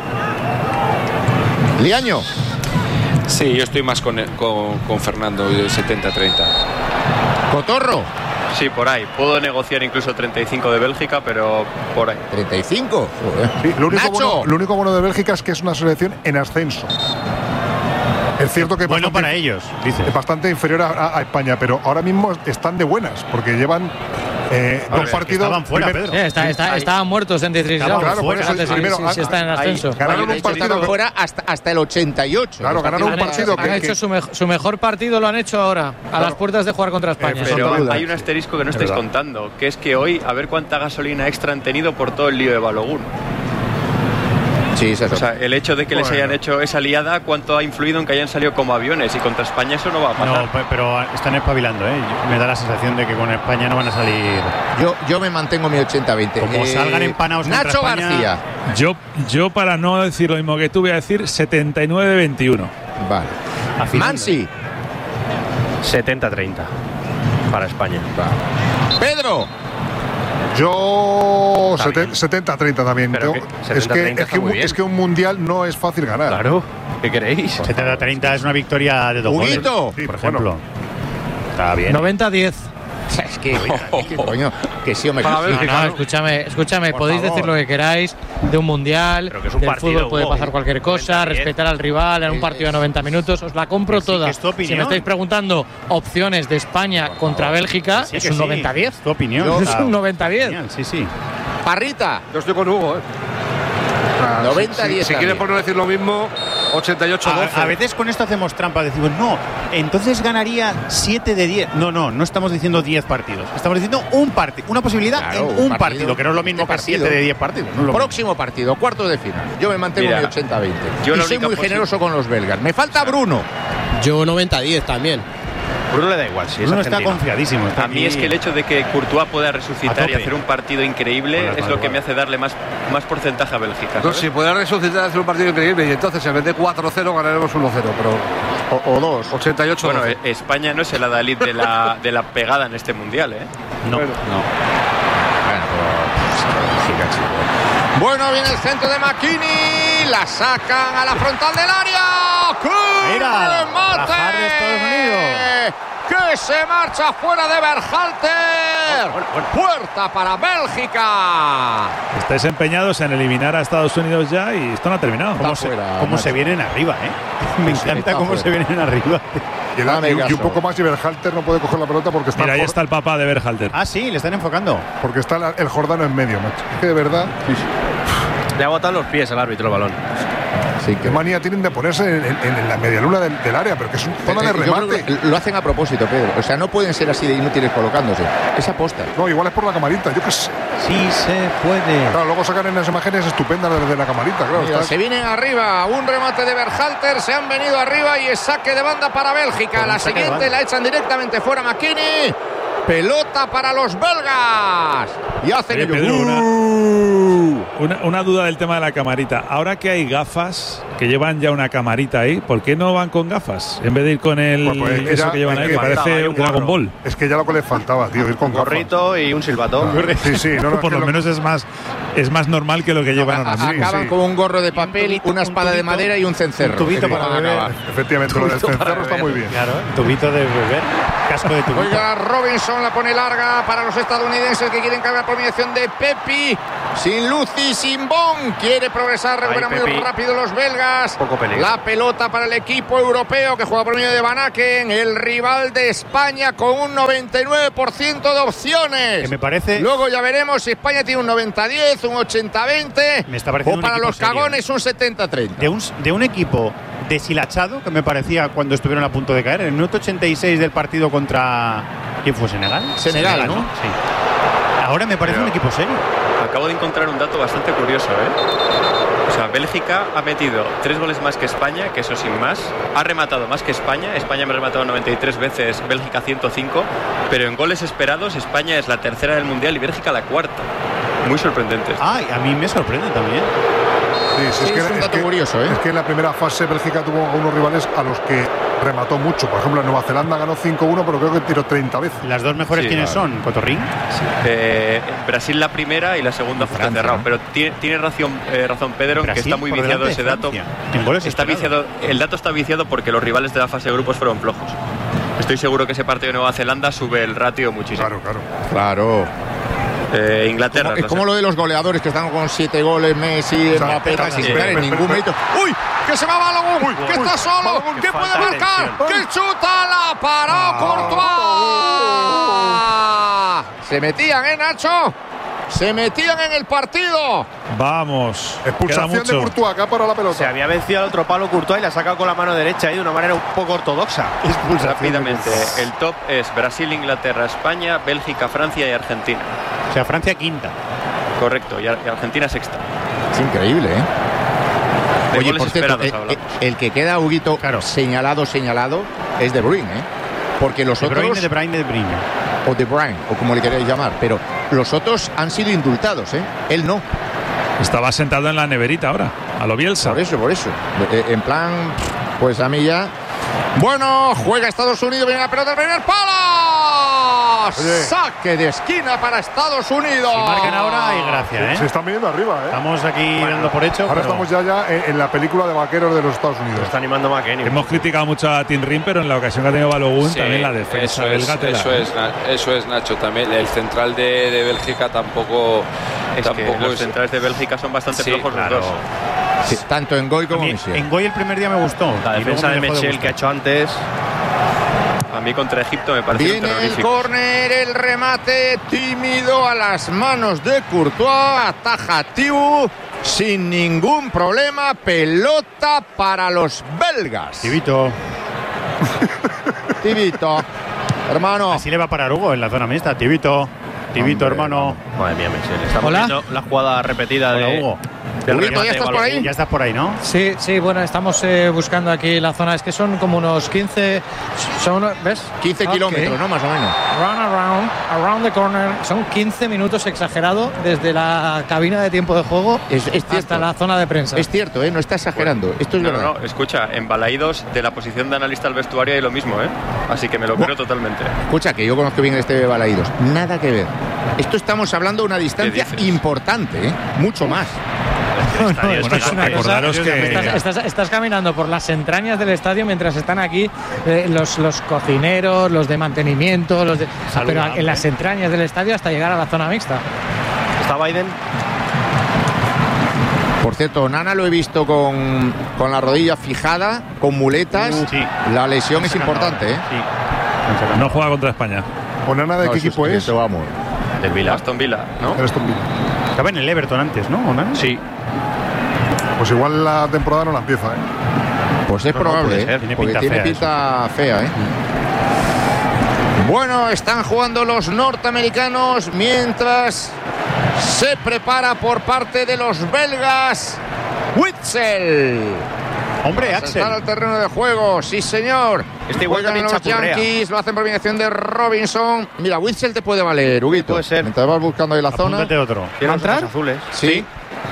[SPEAKER 1] Liaño.
[SPEAKER 8] Sí, yo estoy más con Fernando, 70-30.
[SPEAKER 1] Cotorro.
[SPEAKER 5] Sí, por ahí. Puedo negociar incluso 35 de Bélgica, pero por ahí.
[SPEAKER 1] ¿35? Joder.
[SPEAKER 4] Sí, lo único bueno de Bélgica es que es una selección en ascenso. Es cierto que
[SPEAKER 3] bueno para ellos, dice.
[SPEAKER 4] Es bastante inferior a España, pero ahora mismo están de buenas, porque llevan dos partidos.
[SPEAKER 3] Estaban fuera, Pedro.
[SPEAKER 11] Estaban muertos en 16.
[SPEAKER 4] Claro, por eso
[SPEAKER 11] si está en ascenso.
[SPEAKER 1] Ganaron un partido fuera hasta el 88.
[SPEAKER 4] Claro, ganaron un partido
[SPEAKER 11] han hecho su mejor partido, lo han hecho ahora, a las puertas de jugar contra España.
[SPEAKER 5] Pero hay un asterisco que no estáis contando, que es que hoy, a ver cuánta gasolina extra han tenido por todo el lío de Balogun.
[SPEAKER 1] Sí, o
[SPEAKER 5] sea, el hecho de que les hayan hecho esa liada, ¿cuánto ha influido en que hayan salido como aviones? Y contra España eso no va a pasar.
[SPEAKER 3] No, pero están espabilando, ¿eh? Me da la sensación de que con España no van a salir.
[SPEAKER 1] Yo me mantengo mi 80-20.
[SPEAKER 3] Como salgan empanados contra
[SPEAKER 1] Nacho
[SPEAKER 3] España.
[SPEAKER 1] García.
[SPEAKER 2] Yo, para no decir lo mismo que tú, voy a decir 79-21.
[SPEAKER 1] Vale. Mansi.
[SPEAKER 12] 70-30 para España.
[SPEAKER 1] Vale. Pedro.
[SPEAKER 4] Yo 70-30 también. Es que un mundial no es fácil ganar.
[SPEAKER 12] Claro. ¿Qué queréis?
[SPEAKER 3] 70-30 es una victoria de 2 goles.
[SPEAKER 4] Sí,
[SPEAKER 3] por ejemplo. Está bien.
[SPEAKER 11] 90-10.
[SPEAKER 1] Es que coño, que sí o me
[SPEAKER 11] escúchame, podéis decir lo que queráis de un mundial,
[SPEAKER 12] pero que es un
[SPEAKER 11] del
[SPEAKER 12] partido,
[SPEAKER 11] fútbol puede pasar cualquier cosa, respetar al rival en un partido de 90 minutos, os la compro toda.
[SPEAKER 3] Si
[SPEAKER 11] me estáis preguntando opciones de España contra Bélgica, es un 90-10.
[SPEAKER 3] Tu opinión.
[SPEAKER 11] Es un 90-10.
[SPEAKER 3] Sí.
[SPEAKER 1] Parrita.
[SPEAKER 6] Yo estoy con Hugo,
[SPEAKER 1] 90-10.
[SPEAKER 6] Si quieres por no decir lo mismo, 88-12.
[SPEAKER 3] A veces con esto hacemos trampa, decimos, no, entonces ganaría 7 de 10. No estamos diciendo 10 partidos. Estamos diciendo un partido, una posibilidad en un partido, que no es lo mismo que 7 de 10 partidos. No
[SPEAKER 1] Próximo partido, cuartos de final. Yo me mantengo en 80-20. Y soy muy generoso con los belgas. Me falta Bruno.
[SPEAKER 14] Yo 90-10 también.
[SPEAKER 12] Bruno le da igual, sí.
[SPEAKER 3] Bruno está confiadísimo.
[SPEAKER 5] A mí es que el hecho de que Courtois pueda resucitar y hacer un partido increíble es lo que me hace darle más porcentaje a Bélgica.
[SPEAKER 6] Entonces, si puede resucitar y hacer un partido increíble, y entonces en vez de 4-0 ganaremos 1-0, pero
[SPEAKER 1] o 2.
[SPEAKER 6] 88.
[SPEAKER 5] Bueno, España no es el adalid de la pegada en este mundial, ¿eh?
[SPEAKER 3] No.
[SPEAKER 1] Bueno, viene el centro de McKinney, la sacan a la frontal del área.
[SPEAKER 3] Mira,
[SPEAKER 1] remate
[SPEAKER 3] de Estados Unidos.
[SPEAKER 1] Que se marcha fuera de Berhalter. Puerta para Bélgica.
[SPEAKER 2] Estáis empeñados en eliminar a Estados Unidos ya y esto no ha terminado.
[SPEAKER 3] ¿Cómo se vienen arriba, Me encanta cómo se vienen arriba.
[SPEAKER 4] Y un poco más y Berhalter no puede coger la pelota porque está.
[SPEAKER 2] Mira, ahí está el papá de Berhalter.
[SPEAKER 3] Ah, sí, le están enfocando.
[SPEAKER 4] Porque está el Jordano en medio, macho. Es que de verdad.
[SPEAKER 12] Le ha botado los pies al árbitro el balón.
[SPEAKER 4] Sí, qué manía tienen de ponerse en la medialuna del área, pero que es una zona de remate.
[SPEAKER 1] Lo hacen a propósito, Pedro. O sea, no pueden ser así de inútiles colocándose. Es aposta.
[SPEAKER 4] No, igual es por la camarita, yo qué sé.
[SPEAKER 3] Sí se puede.
[SPEAKER 4] Claro, luego sacan unas imágenes estupendas desde la camarita, claro.
[SPEAKER 1] Mira, se vienen arriba, un remate de Berhalter, se han venido arriba y es saque de banda para Bélgica. La siguiente la echan directamente fuera McKinney. Pelota para los belgas. Y hacen
[SPEAKER 2] Pedro, una duda del tema de la camarita. Ahora que hay gafas, que llevan ya una camarita ahí, ¿por qué no van con gafas? En vez de ir con eso que llevan ahí, que parece un Dragon Ball.
[SPEAKER 4] Es que ya lo que les faltaba, tío, ir con
[SPEAKER 12] gorrito y un silbato.
[SPEAKER 4] Sí,
[SPEAKER 2] por lo menos es más normal que lo que llevan ahora mismo.
[SPEAKER 1] Acaban con un gorro de papel, una espada de madera y un cencerro.
[SPEAKER 4] Un tubito para beber. Efectivamente, lo del cencerro está muy bien.
[SPEAKER 3] Claro, tubito de beber, casco de tubito.
[SPEAKER 1] Oiga, Robinson la pone larga para los estadounidenses que quieren cargar por mediación de Pepi. Sin luz y sin Bon. Quiere progresar, recuperan muy rápido los belgas. La pelota para el equipo europeo que juega por medio de Van Aken, el rival de España con un 99% de opciones.
[SPEAKER 3] Que me parece.
[SPEAKER 1] Luego ya veremos si España tiene un 90-10, un 80-20 o para los cagones un 70-30.
[SPEAKER 3] De un equipo deshilachado que me parecía cuando estuvieron a punto de caer. En el minuto 86 del partido contra. ¿Quién fue? ¿Senegal?
[SPEAKER 1] Senegal, ¿no?
[SPEAKER 3] Sí. Ahora me parece un equipo serio.
[SPEAKER 5] Acabo de encontrar un dato bastante curioso, O sea, Bélgica ha metido 3 goles más que España, que eso sin más. Ha rematado más que España. España me ha rematado 93 veces, Bélgica 105. Pero en goles esperados, España es la tercera del Mundial y Bélgica la cuarta. Muy sorprendente.
[SPEAKER 3] A mí me sorprende también.
[SPEAKER 4] Sí,
[SPEAKER 1] es un dato curioso,
[SPEAKER 4] Es que en la primera fase Bélgica tuvo unos rivales a los que remató mucho. Por ejemplo, en Nueva Zelanda ganó 5-1, pero creo que tiró 30 veces.
[SPEAKER 3] ¿Las dos mejores quiénes son? ¿Cotorrín?
[SPEAKER 5] Brasil la primera y la segunda fue cerrado. ¿No? Pero tiene razón Pedro, que está muy viciado ese dato.
[SPEAKER 3] En goles
[SPEAKER 5] está viciado, el dato está viciado porque los rivales de la fase de grupos fueron flojos. Estoy seguro que ese partido de Nueva Zelanda sube el ratio muchísimo.
[SPEAKER 4] Claro.
[SPEAKER 5] Inglaterra.
[SPEAKER 1] Es como lo de los goleadores que están con 7 goles, Messi, Mbappé, sin crear en ningún mérito. ¡Uy! ¡Que se va Balogun! ¡Que está solo! ¡Que puede marcar! ¡Que chuta! ¡La paró Courtois! Se metían, Nacho. Se metían en el partido.
[SPEAKER 2] Vamos.
[SPEAKER 4] Expulsación de Courtois acá para la pelota.
[SPEAKER 12] Se había vencido al otro palo Courtois y la ha sacado con la mano derecha de una manera un poco ortodoxa.
[SPEAKER 5] Rápidamente, el top es Brasil, Inglaterra, España, Bélgica, Francia y Argentina.
[SPEAKER 3] O sea, Francia quinta.
[SPEAKER 5] Correcto, y Argentina sexta.
[SPEAKER 1] Es increíble,
[SPEAKER 5] Oye, por cierto,
[SPEAKER 1] el que queda, Huguito, señalado es De Bruyne, Porque los otros...
[SPEAKER 3] De Bruyne.
[SPEAKER 1] O De Bruyne, o como le queréis llamar, pero los otros han sido indultados, Él no.
[SPEAKER 2] Estaba sentado en la neverita ahora, a lo Bielsa.
[SPEAKER 1] Por eso. En plan, pues a mí ya. Bueno, juega Estados Unidos, viene la pelota, el primer palo. Saque de esquina para Estados Unidos.
[SPEAKER 3] Si marcan ahora hay gracia,
[SPEAKER 4] Se están viniendo arriba,
[SPEAKER 3] Estamos aquí dando por hecho.
[SPEAKER 4] Ahora estamos ya en la película de vaqueros de los Estados Unidos.
[SPEAKER 12] Está animando McKennie.
[SPEAKER 2] Hemos criticado mucho a Tim Rim, pero en la ocasión que ha tenido Balogun también la defensa del Gatela.
[SPEAKER 8] Eso es, Nacho, también. El central de Bélgica tampoco...
[SPEAKER 5] Los centrales de Bélgica son bastante flojos los dos.
[SPEAKER 1] Sí, tanto en Goy como Michel.
[SPEAKER 3] En Goy el primer día me gustó.
[SPEAKER 12] La defensa de Michel que ha hecho antes.
[SPEAKER 5] A mí contra Egipto me parece
[SPEAKER 1] Viene el córner, el remate tímido a las manos de Courtois. Ataja Thibaut sin ningún problema. Pelota para los belgas.
[SPEAKER 3] Tibito,
[SPEAKER 1] hermano.
[SPEAKER 3] Así le va a parar Hugo en la zona mixta. Tibito, hermano.
[SPEAKER 12] Madre mía, Michel. Estamos viendo la jugada repetida de
[SPEAKER 3] Hugo.
[SPEAKER 1] Huguito, ¿ya estás por ahí?
[SPEAKER 3] Ya estás por ahí, ¿no?
[SPEAKER 11] Sí, bueno, estamos buscando aquí la zona. Es que son como unos 15. ¿Ves?
[SPEAKER 1] 15 kilómetros, ¿no? Más o menos.
[SPEAKER 11] Around the corner. Son 15 minutos exagerado desde la cabina de tiempo de juego hasta la zona de prensa.
[SPEAKER 1] Es cierto, no está exagerando. Esto es verdad.
[SPEAKER 5] No, escucha, en Balaídos de la posición de analista al vestuario hay lo mismo, Así que me lo creo totalmente.
[SPEAKER 1] Escucha, que yo conozco bien este Balaídos. Nada que ver. Esto estamos hablando de una distancia importante, mucho más.
[SPEAKER 2] Recordaros que
[SPEAKER 11] estás caminando por las entrañas del estadio mientras están aquí los cocineros, los de mantenimiento, pero en las entrañas del estadio hasta llegar a la zona mixta.
[SPEAKER 12] ¿Está Biden?
[SPEAKER 1] Por cierto, Nana lo he visto con la rodilla fijada, con muletas.
[SPEAKER 3] Sí.
[SPEAKER 1] La lesión es importante,
[SPEAKER 3] Sí.
[SPEAKER 2] no juega contra España.
[SPEAKER 4] ¿Onana de qué equipo es?
[SPEAKER 1] Vamos.
[SPEAKER 5] Del Villa. Aston Villa, ¿no?
[SPEAKER 4] Aston Villa.
[SPEAKER 3] Estaba en el Everton antes, ¿no? ¿Onana?
[SPEAKER 5] Sí.
[SPEAKER 4] Pues igual la temporada no la empieza,
[SPEAKER 1] Pues es probable, porque tiene pinta fea, Bueno, están jugando los norteamericanos mientras se prepara por parte de los belgas Witsel.
[SPEAKER 3] Hombre, Axel.
[SPEAKER 1] Al terreno de juego, sí señor.
[SPEAKER 12] Igual
[SPEAKER 1] Juegan los Yankees, lo hacen por mediación de Robinson. Mira, Witsel te puede valer, Huguito.
[SPEAKER 12] Puede ser.
[SPEAKER 1] Mientras vas buscando ahí la zona.
[SPEAKER 3] Apúntate otro.
[SPEAKER 12] ¿Tiene entrar? Azules.
[SPEAKER 1] Sí.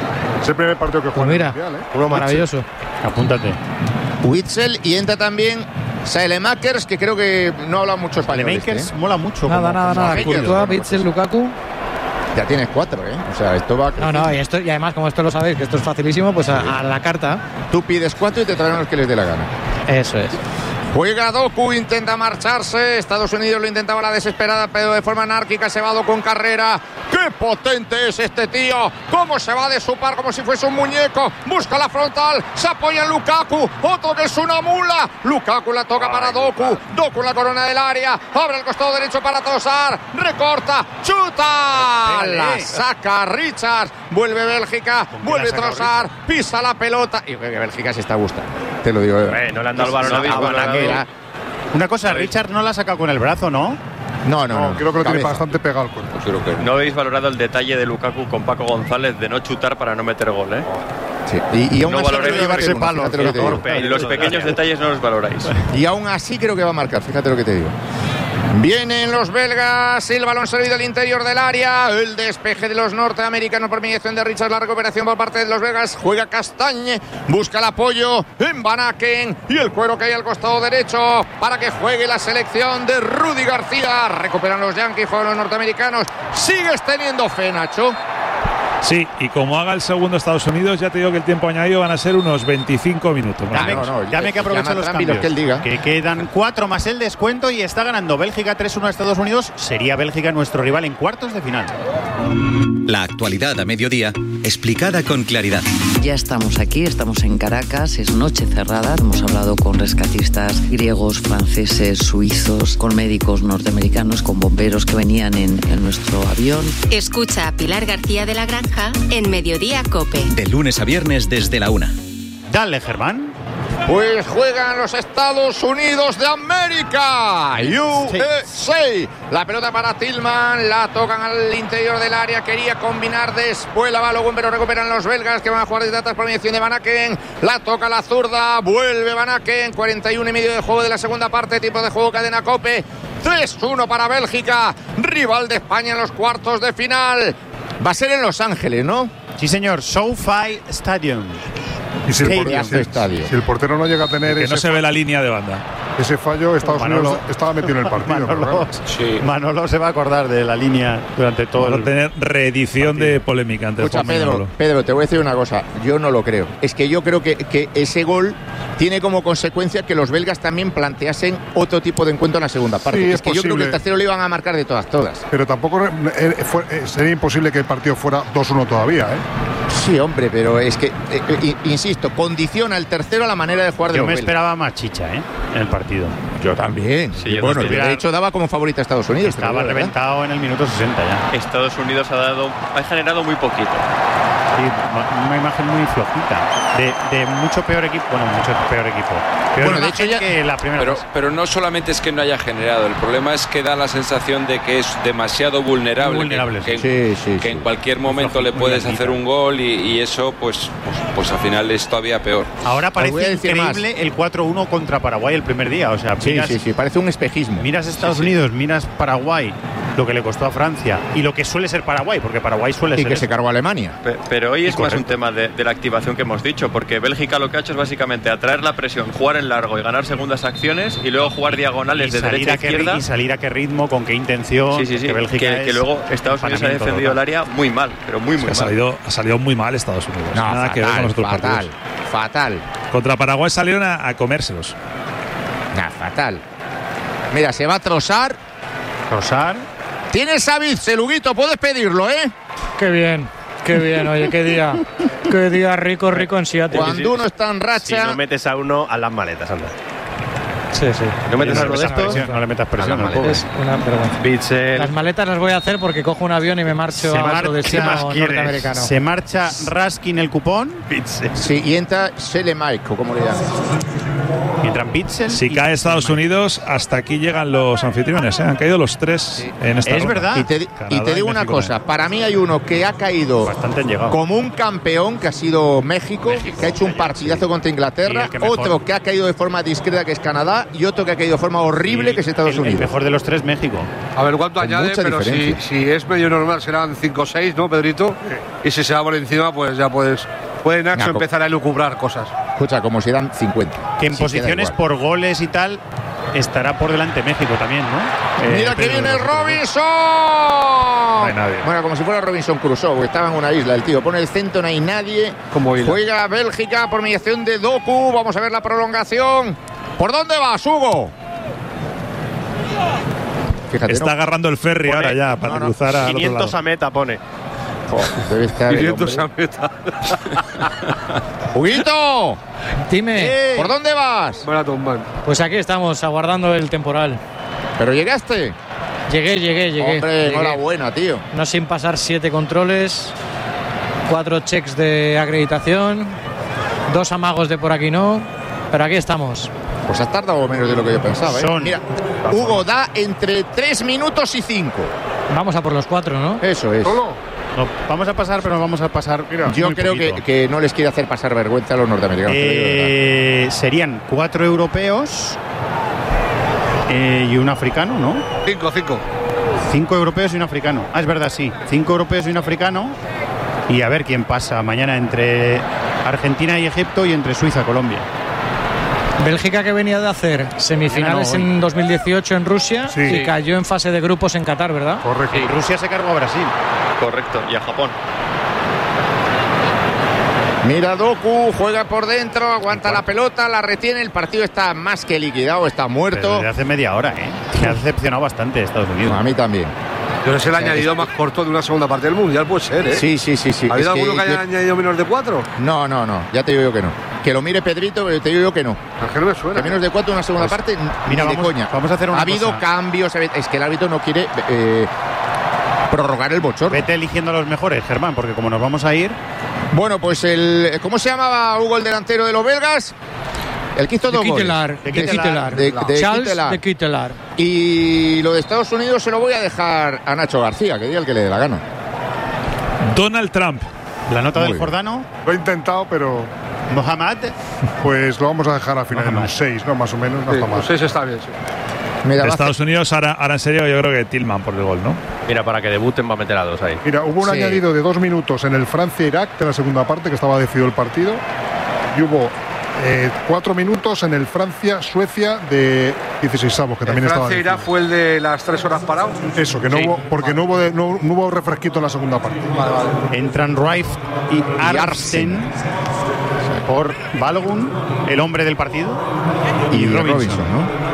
[SPEAKER 4] Es el primer partido que juega.
[SPEAKER 11] Pues mira,
[SPEAKER 4] mundial,
[SPEAKER 11] uno maravilloso.
[SPEAKER 3] Apúntate.
[SPEAKER 1] Witzel y entra también Saelemakers, que creo que no habla mucho español.
[SPEAKER 3] Saelemakers mola mucho.
[SPEAKER 11] Nada. Courtois, Witzel, Lukaku.
[SPEAKER 1] Ya tienes 4, ¿eh? O sea, esto va...
[SPEAKER 11] No, y además, como esto lo sabéis, que esto es facilísimo, pues a la carta.
[SPEAKER 1] Tú pides 4 y te traen los que les dé la gana.
[SPEAKER 11] Eso es.
[SPEAKER 1] Juega Doku, intenta marcharse. Estados Unidos lo intentaba a la desesperada, pero de forma anárquica. Se va Doku con carrera. ¡Qué potente es este tío! ¿Cómo se va de su par como si fuese un muñeco? Busca la frontal. Se apoya en Lukaku. Otro que es una mula. Lukaku la toca para Doku. Doku en la corona del área. Abre el costado derecho para Trossard. Recorta. ¡Chuta! La saca Richards. Vuelve Bélgica. Vuelve Trossard. Pisa la pelota. Y creo que Bélgica se está gustando. Te lo digo.
[SPEAKER 12] No le han dado el balón.
[SPEAKER 3] Una cosa, Richard no la ha sacado con el brazo, ¿no?
[SPEAKER 1] No,
[SPEAKER 4] creo que lo tiene bastante pegado al cuerpo.
[SPEAKER 5] Creo que no habéis valorado el detalle de Lukaku con Paco González de no chutar para no meter gol, ¿eh?
[SPEAKER 1] Sí. Y aún
[SPEAKER 5] no
[SPEAKER 1] así
[SPEAKER 5] valoréis
[SPEAKER 1] llevarse palo.
[SPEAKER 5] Los pequeños detalles no los valoráis.
[SPEAKER 1] Y aún así creo que va a marcar, fíjate lo que te digo. Vienen los belgas, el balón servido al interior del área, el despeje de los norteamericanos por mediación de Richards, la recuperación por parte de los belgas, juega Castagne, busca el apoyo en Van Aken y el cuero que hay al costado derecho para que juegue la selección de Rudy García. Recuperan los Yankees, juegan los norteamericanos. ¿Sigues teniendo fe, Nacho?
[SPEAKER 2] Sí, y como haga el segundo Estados Unidos, ya te digo que el tiempo añadido van a ser unos 25 minutos.
[SPEAKER 3] Dame que aprovechen los cambios.
[SPEAKER 1] Que él diga.
[SPEAKER 3] Que quedan 4 más el descuento y está ganando Bélgica 3-1 a Estados Unidos. Sería Bélgica nuestro rival en cuartos de final.
[SPEAKER 15] La actualidad a mediodía, explicada con claridad.
[SPEAKER 16] Ya estamos aquí, estamos en Caracas, es noche cerrada. Hemos hablado con rescatistas griegos, franceses, suizos, con médicos norteamericanos, con bomberos que venían en nuestro avión.
[SPEAKER 17] Escucha a Pilar García de la Granja en Mediodía COPE.
[SPEAKER 15] De lunes a viernes desde la 1.
[SPEAKER 3] Dale, Germán.
[SPEAKER 1] Pues juegan los Estados Unidos de América. USA. La pelota para Tillman. La tocan al interior del área. Quería combinar después la balón, pero recuperan los belgas que van a jugar desde atrás por mediación de Van Aken. La toca la zurda. Vuelve Van Aken. 41 y medio de juego de la segunda parte. Tiempo de juego, cadena COPE. 3-1 para Bélgica. Rival de España en los cuartos de final. Va a ser en Los Ángeles, ¿no?
[SPEAKER 3] Sí, señor. SoFi Stadium.
[SPEAKER 4] Y si el portero no llega a tener
[SPEAKER 2] que no se ve la línea de banda.
[SPEAKER 4] Ese fallo, Estados Unidos estaba metido en el partido.
[SPEAKER 3] Manolo se va a acordar de la línea durante todo
[SPEAKER 2] el tener reedición de polémica ante
[SPEAKER 1] Escucha, Pedro, te voy a decir una cosa. Yo no lo creo. Es que yo creo que ese gol tiene como consecuencia que los belgas también planteasen otro tipo de encuentro en la segunda parte.
[SPEAKER 4] Sí,
[SPEAKER 1] es que yo creo que el tercero lo iban a marcar de todas.
[SPEAKER 4] Pero tampoco sería imposible que el partido fuera 2-1 todavía, ¿eh?
[SPEAKER 1] Sí, hombre, pero es que, insisto, condiciona el tercero a la manera de jugar de los belgas.
[SPEAKER 3] Yo me esperaba más chicha, en el partido.
[SPEAKER 1] Yo también. Sí, bueno, de hecho daba como favorita a Estados Unidos.
[SPEAKER 3] Estaba reventado en el minuto 60 ya.
[SPEAKER 5] Estados Unidos ha generado muy poquito.
[SPEAKER 3] Sí, una imagen muy flojita. De mucho peor equipo. Bueno, mucho peor equipo.
[SPEAKER 1] Bueno, de hecho ya
[SPEAKER 3] que la primera
[SPEAKER 8] pero no solamente es que no haya generado, el problema es que da la sensación de que es demasiado vulnerable, que en cualquier momento le puedes hacer un gol y eso pues al final es todavía peor.
[SPEAKER 3] Ahora parece increíble el 4-1 contra Paraguay el primer día, o sea,
[SPEAKER 1] sí, parece un espejismo.
[SPEAKER 3] Miras Estados Unidos, miras Paraguay, lo que le costó a Francia y lo que suele ser Paraguay, porque Paraguay suele ser
[SPEAKER 1] que se cargó a Alemania.
[SPEAKER 5] Pero hoy es más un tema de la activación que hemos dicho, porque Bélgica lo que ha hecho es básicamente atraer la presión, jugar en largo y ganar segundas acciones y luego jugar diagonales de derecha a izquierda.
[SPEAKER 3] Y salir a qué ritmo, con qué intención.
[SPEAKER 5] Que Bélgica que luego Estados Unidos ha defendido el área muy mal, pero muy mal.
[SPEAKER 2] Ha salido muy mal Estados Unidos.
[SPEAKER 1] No,
[SPEAKER 2] nada que ver con los otros partidos.
[SPEAKER 1] Fatal.
[SPEAKER 2] Contra Paraguay salieron a comérselos.
[SPEAKER 1] Fatal. Mira, se va a Trossard. Tienes a Witzel, Huguito, puedes pedirlo, ¿eh?
[SPEAKER 11] Qué bien, oye, qué día rico en Seattle.
[SPEAKER 1] Cuando uno está en racha.
[SPEAKER 12] Si no metes a uno, a las maletas, anda.
[SPEAKER 11] Sí.
[SPEAKER 12] No metes a uno de estos.
[SPEAKER 3] No le metas presión.
[SPEAKER 11] Es una vergüenza. Las maletas las voy a hacer porque cojo un avión y me marcho a otro destino norteamericano.
[SPEAKER 3] Se marcha Raskin el cupón.
[SPEAKER 1] Sí, y entra Saelemakers, como le llaman.
[SPEAKER 3] Entran Bitzel.
[SPEAKER 2] Si cae Estados Unidos, hasta aquí llegan los anfitriones. Han caído los 3 en esta ronda.
[SPEAKER 3] Verdad.
[SPEAKER 1] Y te digo una cosa, para mí hay uno que ha caído como un campeón, que ha sido México, que ha hecho un partidazo contra Inglaterra, otro que ha caído de forma discreta, que es Canadá, y otro que ha caído de forma horrible, que es Estados Unidos.
[SPEAKER 3] El mejor de los 3, México.
[SPEAKER 6] A ver cuánto añade, pero si es medio normal serán 5 o 6, ¿no, Pedrito? Y si se va por encima, pues ya puede Nacho empezar a elucubrar cosas.
[SPEAKER 1] Escucha, como si eran 50.
[SPEAKER 3] Que en posiciones por goles y tal estará por delante México también, ¿no?
[SPEAKER 1] Mira que viene Robinson.
[SPEAKER 2] No hay nadie.
[SPEAKER 1] Bueno, como si fuera Robinson Crusoe, porque estaba en una isla el tío. Pone el centro, no hay nadie. Juega Bélgica por mediación de Doku. Vamos a ver la prolongación. ¿Por dónde vas, Hugo?
[SPEAKER 2] Fíjate, está agarrando el ferry ahora ya para cruzar a
[SPEAKER 12] 500 a meta pone.
[SPEAKER 1] Debe estar
[SPEAKER 6] 500 a meta.
[SPEAKER 1] ¡Huguito!
[SPEAKER 11] Dime.
[SPEAKER 1] ¿Por dónde vas?
[SPEAKER 11] Pues aquí estamos, aguardando el temporal.
[SPEAKER 1] ¿Pero llegaste?
[SPEAKER 11] Llegué.
[SPEAKER 1] Hombre, enhorabuena, tío.
[SPEAKER 11] No sin pasar 7 controles, 4 checks de acreditación, 2 amagos de por aquí no, pero aquí estamos.
[SPEAKER 1] Pues has tardado menos de lo que yo pensaba, ¿eh? Mira, Hugo da entre 3 minutos y 5.
[SPEAKER 11] Vamos a por los 4, ¿no?
[SPEAKER 1] Eso es.
[SPEAKER 3] No, vamos a pasar, pero vamos a pasar. Mira,
[SPEAKER 1] yo creo que no les quiere hacer pasar vergüenza a los norteamericanos.
[SPEAKER 3] Serían 4 europeos y un africano, ¿no?
[SPEAKER 6] 5.
[SPEAKER 3] 5 europeos y un africano. Ah, es verdad, sí. 5 europeos y un africano. Y a ver quién pasa mañana entre Argentina y Egipto y entre Suiza y Colombia.
[SPEAKER 11] Bélgica, que venía de hacer semifinales en 2018 en Rusia y cayó en fase de grupos en Qatar, ¿verdad?
[SPEAKER 3] Correcto. Y Rusia se cargó a Brasil.
[SPEAKER 5] Correcto, y a Japón.
[SPEAKER 1] Mira, Doku juega por dentro, aguanta la pelota, la retiene. El partido está más que liquidado, está muerto.
[SPEAKER 3] Pero desde hace media hora, Me ha decepcionado bastante Estados Unidos.
[SPEAKER 1] A mí también.
[SPEAKER 6] Pero es el añadido más corto de una segunda parte del Mundial, puede ser, ¿eh?
[SPEAKER 1] Sí.
[SPEAKER 6] ¿Ha habido alguno que haya añadido menos de 4?
[SPEAKER 1] No. Ya te digo yo que no. Que lo mire Pedrito, pero te digo yo que no.
[SPEAKER 6] Es que no me suena.
[SPEAKER 1] Que menos de 4 en una segunda parte,
[SPEAKER 3] mira,
[SPEAKER 1] ni de coña.
[SPEAKER 3] Vamos a hacer una
[SPEAKER 1] Ha habido
[SPEAKER 3] cosa.
[SPEAKER 1] cambios, es que el árbitro no quiere prorrogar el bochorno.
[SPEAKER 3] Vete eligiendo a los mejores, Germán, porque como nos vamos a ir.
[SPEAKER 1] Bueno, pues ¿cómo se llamaba, Hugo, el delantero de los belgas? El que hizo 2 goles.
[SPEAKER 11] Charles de Kittelar.
[SPEAKER 1] Y lo de Estados Unidos se lo voy a dejar a Nacho García, que diga el que le dé la gana.
[SPEAKER 2] Donald Trump.
[SPEAKER 3] La nota del Jordano.
[SPEAKER 4] Lo he intentado, pero
[SPEAKER 3] Mohamed.
[SPEAKER 4] Pues lo vamos a dejar al final en un 6, ¿no? Más o menos. No está mal.
[SPEAKER 6] 6 está bien, sí.
[SPEAKER 2] Estados Unidos ahora en serio yo creo que Tillman por el gol, ¿no?
[SPEAKER 12] Mira, para que debuten va a meter a 2 ahí.
[SPEAKER 4] Mira, hubo un añadido de 2 minutos en el Francia-Irak de la segunda parte, que estaba decidido el partido, y hubo 4 minutos en el Francia-Suecia de 16avos, que también estaba.
[SPEAKER 6] Francia-Irak fue el de las 3 horas parado.
[SPEAKER 4] Eso, que no hubo, porque no hubo refresquito en la segunda parte.
[SPEAKER 6] Vale.
[SPEAKER 3] Entran Rife y Arsen por Balogun, el hombre del partido,
[SPEAKER 1] y Robinson, ¿no?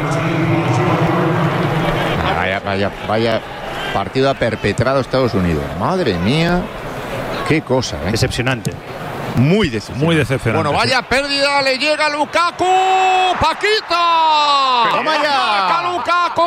[SPEAKER 1] Vaya partido ha perpetrado Estados Unidos. Madre mía, qué cosa, ¿eh?
[SPEAKER 3] Decepcionante.
[SPEAKER 1] Muy decepcionante. Bueno, vaya pérdida, le llega Lukaku. ¡Paquita! ¡Toma ya! ¡Marca Lukaku!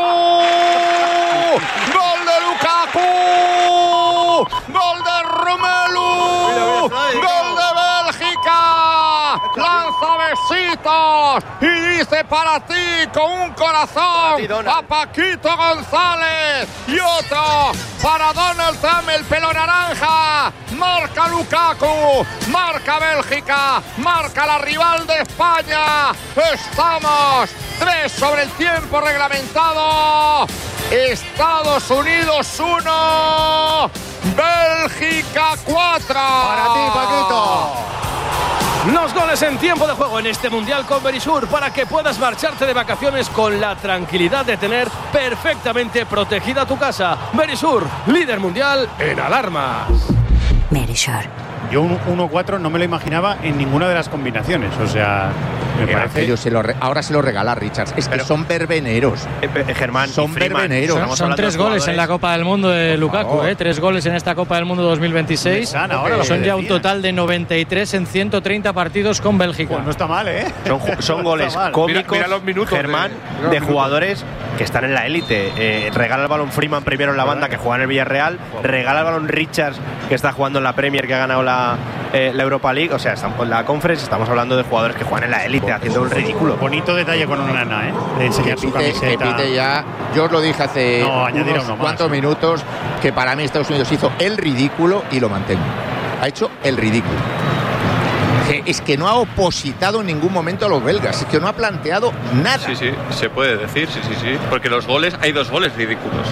[SPEAKER 1] ¡Gol de Lukaku! ¡Gol de Romelu! ¡Gol de Bélgica! ¡Lanza besitos! Y dice para ti con un corazón a Paquito González. Y otro para Donald Trump, el pelo naranja. Marca Lukaku. Marca Bélgica. Marca la rival de España. Estamos 3 sobre el tiempo reglamentado. Estados Unidos 1. Bélgica 4.
[SPEAKER 9] Para ti, Paquito. Los goles en tiempo de juego en este Mundial con Verisur para que puedas marcharte de vacaciones con la tranquilidad de tener perfectamente protegida tu casa. Verisur, líder mundial en alarmas.
[SPEAKER 10] Verisur.
[SPEAKER 3] Yo un 1-4 no me lo imaginaba en ninguna de las combinaciones. O sea, me parece.
[SPEAKER 1] Ahora se lo regala Richards. Es que son verbeneros.
[SPEAKER 12] Germán,
[SPEAKER 1] son verbeneros.
[SPEAKER 11] Son 3 goles en la Copa del Mundo de Lukaku, 3 goles en esta Copa del Mundo 2026. Son ya un total de 93 en 130 partidos con Bélgica.
[SPEAKER 3] Pues no está mal, ¿eh?
[SPEAKER 12] Son goles cómicos,
[SPEAKER 6] mira los minutos,
[SPEAKER 12] Germán, de jugadores que están en la élite. Regala el balón Freeman primero en la banda, que juega en el Villarreal. Regala el balón Richards, que está jugando en la Premier, que ha ganado la Europa League. O sea, en la Conference estamos hablando de jugadores que juegan en la élite.
[SPEAKER 3] Pite haciendo un ridículo. Bonito detalle con Onana, de enseñar su camiseta.
[SPEAKER 1] Que Pite ya, yo os lo dije hace unos cuantos minutos, que para mí Estados Unidos hizo el ridículo y lo mantengo. Ha hecho el ridículo. Es que no ha opositado en ningún momento a los belgas, es que no ha planteado nada.
[SPEAKER 5] Sí, se puede decir, sí. Porque hay 2 goles ridículos.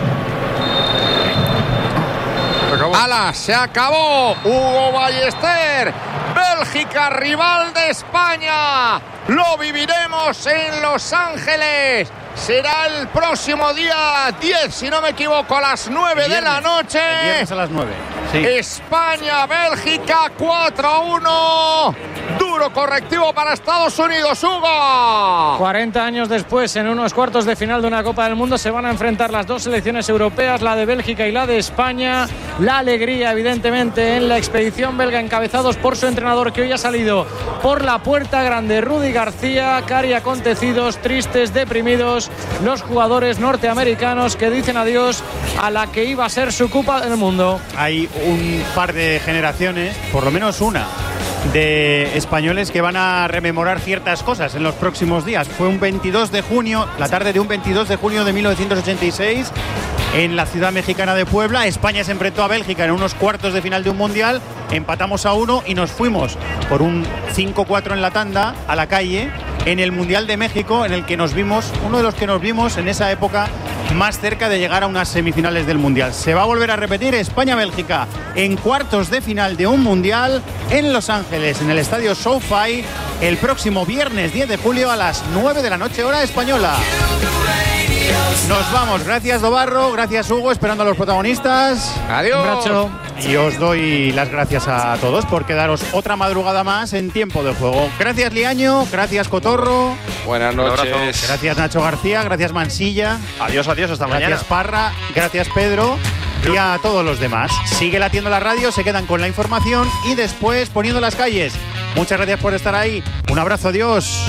[SPEAKER 1] ¡Hala! ¡Se acabó! Hugo Ballester, Bélgica, rival de España. Lo viviremos en Los Ángeles. Será el próximo día 10, si no me equivoco, a las 9 de la noche.
[SPEAKER 3] El viernes a las 9. Sí.
[SPEAKER 1] España, Bélgica, 4-1. Duro correctivo para Estados Unidos, Hugo.
[SPEAKER 11] 40 años después, en unos cuartos de final de una Copa del Mundo, se van a enfrentar las dos selecciones europeas, la de Bélgica y la de España. La alegría, evidentemente, en la expedición belga, encabezados por su entrenador, que hoy ha salido por la puerta grande, Rudy García. Cari acontecidos, tristes, deprimidos, los jugadores norteamericanos que dicen adiós a la que iba a ser su Copa del Mundo.
[SPEAKER 3] Hay un par de generaciones, por lo menos una, de españoles que van a rememorar ciertas cosas en los próximos días. Fue un 22 de junio, la tarde de un 22 de junio de 1986, en la ciudad mexicana de Puebla. España se enfrentó a Bélgica en unos cuartos de final de un mundial, empatamos a 1 y nos fuimos por un 5-4 en la tanda a la calle en el Mundial de México, en el que nos vimos, uno de los que nos vimos en esa época más cerca de llegar a unas semifinales del Mundial. Se va a volver a repetir España-Bélgica en cuartos de final de un Mundial en Los Ángeles, en el estadio SoFi, el próximo viernes 10 de julio a las 9 de la noche, hora española. Nos vamos. Gracias, Dobarro. Gracias, Hugo. Esperando a los protagonistas.
[SPEAKER 1] Adiós.
[SPEAKER 11] Un abrazo.
[SPEAKER 3] Y os doy las gracias a todos por quedaros otra madrugada más en Tiempo de Juego. Gracias, Liaño. Gracias, Cotorro.
[SPEAKER 8] Buenas noches.
[SPEAKER 3] Gracias, Nacho García. Gracias, Mansilla.
[SPEAKER 12] Adiós. Hasta mañana.
[SPEAKER 3] Gracias, Parra. Gracias, Pedro. Y a todos los demás. Sigue latiendo la radio, se quedan con la información y después poniendo las calles. Muchas gracias por estar ahí. Un abrazo. Adiós.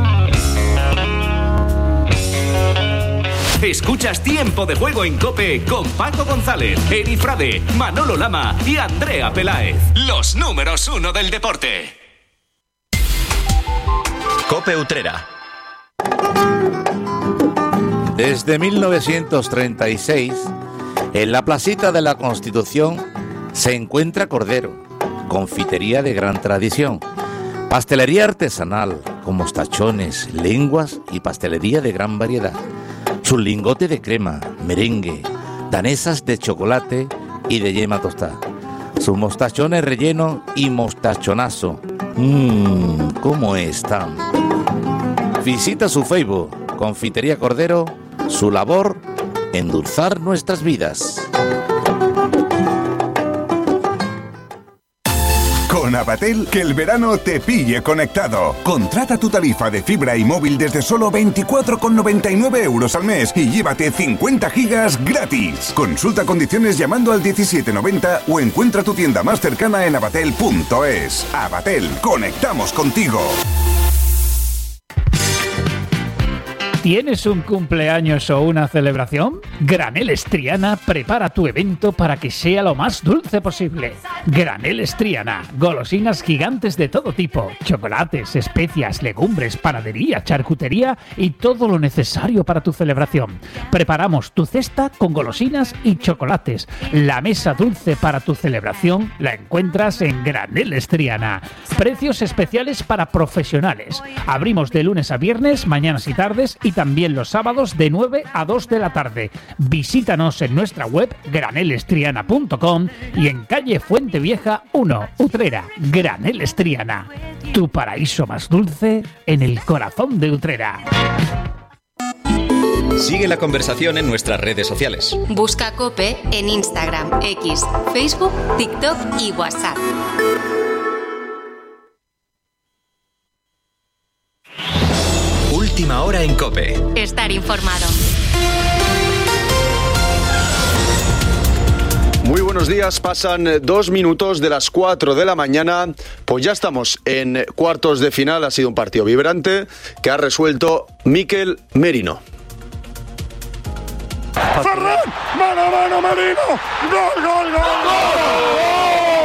[SPEAKER 18] Escuchas Tiempo de Juego en COPE con Paco González, Eri Frade, Manolo Lama y Andrea Peláez. Los números 1 del deporte.
[SPEAKER 15] COPE Utrera.
[SPEAKER 19] Desde 1936, en la placita de la Constitución se encuentra Cordero, confitería de gran tradición, pastelería artesanal con mostachones, lenguas y pastelería de gran variedad. Su lingote de crema, merengue, danesas de chocolate y de yema tostada. Sus mostachones rellenos y mostachonazo. ¿Cómo están? Visita su Facebook, Confitería Cordero, su labor, endulzar nuestras vidas.
[SPEAKER 20] Con Avatel, que el verano te pille conectado. Contrata tu tarifa de fibra y móvil desde solo 24,99 € al mes y llévate 50 gigas gratis. Consulta condiciones llamando al 1790 o encuentra tu tienda más cercana en avatel.es. Avatel, conectamos contigo.
[SPEAKER 21] ¿Tienes un cumpleaños o una celebración? Graneles Triana prepara tu evento para que sea lo más dulce posible. Graneles Triana, golosinas gigantes de todo tipo, chocolates, especias, legumbres, panadería, charcutería y todo lo necesario para tu celebración. Preparamos tu cesta con golosinas y chocolates. La mesa dulce para tu celebración la encuentras en Graneles Triana. Precios especiales para profesionales. Abrimos de lunes a viernes, mañanas y tardes, y también los sábados de 9 a 2 de la tarde. Visítanos en nuestra web granelestriana.com y en calle Fuente Vieja 1, Utrera. Graneles Triana, tu paraíso más dulce en el corazón de Utrera.
[SPEAKER 15] Sigue la conversación en nuestras redes sociales.
[SPEAKER 17] Busca COPE en Instagram, X, Facebook, TikTok y WhatsApp.
[SPEAKER 15] Última hora en COPE.
[SPEAKER 17] Estar informado.
[SPEAKER 22] Muy buenos días, pasan 2 minutos de las 4 de la mañana, pues ya estamos en cuartos de final. Ha sido un partido vibrante que ha resuelto Mikel Merino.
[SPEAKER 7] Ferran, mano a mano, Merino, gol, gol, gol, gol.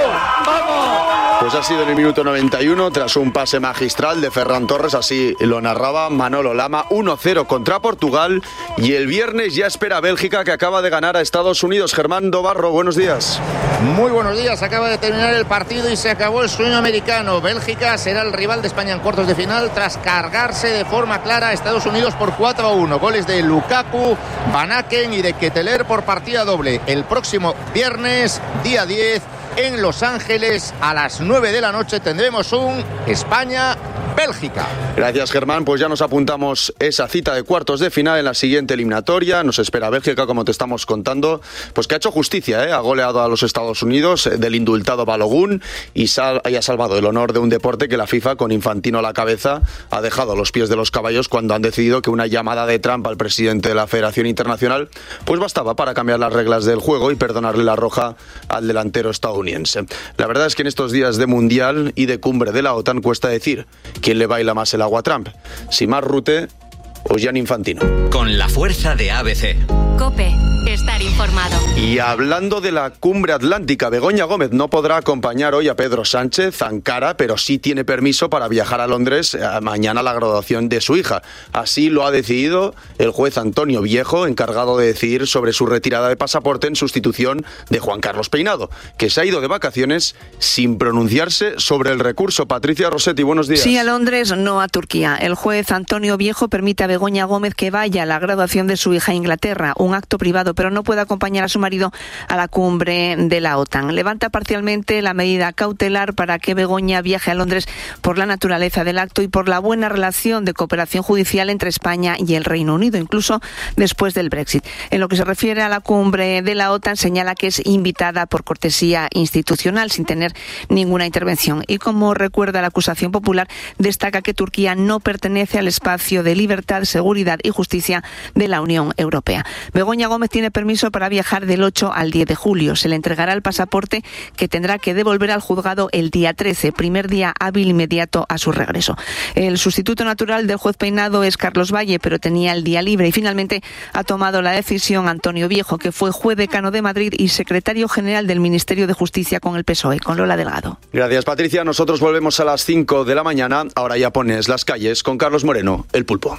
[SPEAKER 22] Pues ha sido en el minuto 91, tras un pase magistral de Ferran Torres, así lo narraba Manolo Lama, 1-0 contra Portugal, y el viernes ya espera Bélgica, que acaba de ganar a Estados Unidos. Germán Dobarro, buenos días.
[SPEAKER 1] Muy buenos días, acaba de terminar el partido y se acabó el sueño americano. Bélgica será el rival de España en cuartos de final tras cargarse de forma clara a Estados Unidos por 4-1. Goles de Lukaku, Van Aken y de Ketteler por partida doble. El próximo viernes, día 10, en Los Ángeles, a las 9 de la noche, tendremos un España-Bélgica.
[SPEAKER 22] Gracias, Germán. Pues ya nos apuntamos esa cita de cuartos de final en la siguiente eliminatoria. Nos espera Bélgica, como te estamos contando, pues que ha hecho justicia, ha goleado a los Estados Unidos del indultado Balogun y ha salvado el honor de un deporte que la FIFA, con Infantino a la cabeza, ha dejado a los pies de los caballos cuando han decidido que una llamada de Trump al presidente de la Federación Internacional pues bastaba para cambiar las reglas del juego y perdonarle la roja al delantero estadounidense. La verdad es que en estos días de Mundial y de cumbre de la OTAN cuesta decir quién le baila más el agua a Trump, si Mark Rutte o Gianni Infantino.
[SPEAKER 15] Con la fuerza de ABC.
[SPEAKER 17] COPE, estar informado.
[SPEAKER 22] Y hablando de la cumbre atlántica, Begoña Gómez no podrá acompañar hoy a Pedro Sánchez Ankara, pero sí tiene permiso para viajar a Londres mañana a la graduación de su hija. Así lo ha decidido el juez Antonio Viejo, encargado de decidir sobre su retirada de pasaporte en sustitución de Juan Carlos Peinado, que se ha ido de vacaciones sin pronunciarse sobre el recurso. Patricia Rossetti, buenos días.
[SPEAKER 13] Sí a Londres, no a Turquía. El juez Antonio Viejo permite a Begoña Gómez que vaya a la graduación de su hija a Inglaterra, un acto privado, pero no puede acompañar a su marido a la cumbre de la OTAN. Levanta parcialmente la medida cautelar para que Begoña viaje a Londres por la naturaleza del acto y por la buena relación de cooperación judicial entre España y el Reino Unido, incluso después del Brexit. En lo que se refiere a la cumbre de la OTAN, señala que es invitada por cortesía institucional, sin tener ninguna intervención. Y como recuerda la acusación popular, destaca que Turquía no pertenece al espacio de libertad, seguridad y justicia de la Unión Europea. Begoña Gómez tiene permiso para viajar del 8 al 10 de julio. Se le entregará el pasaporte, que tendrá que devolver al juzgado el día 13, primer día hábil inmediato a su regreso. El sustituto natural del juez Peinado es Carlos Valle, pero tenía el día libre y finalmente ha tomado la decisión Antonio Viejo, que fue juez decano de Madrid y secretario general del Ministerio de Justicia con el PSOE, con Lola Delgado.
[SPEAKER 22] Gracias, Patricia. Nosotros volvemos a las 5 de la mañana. Ahora ya pones las calles con Carlos Moreno, el Pulpo.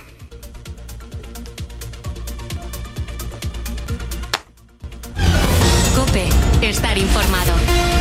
[SPEAKER 17] COPE, estar informado.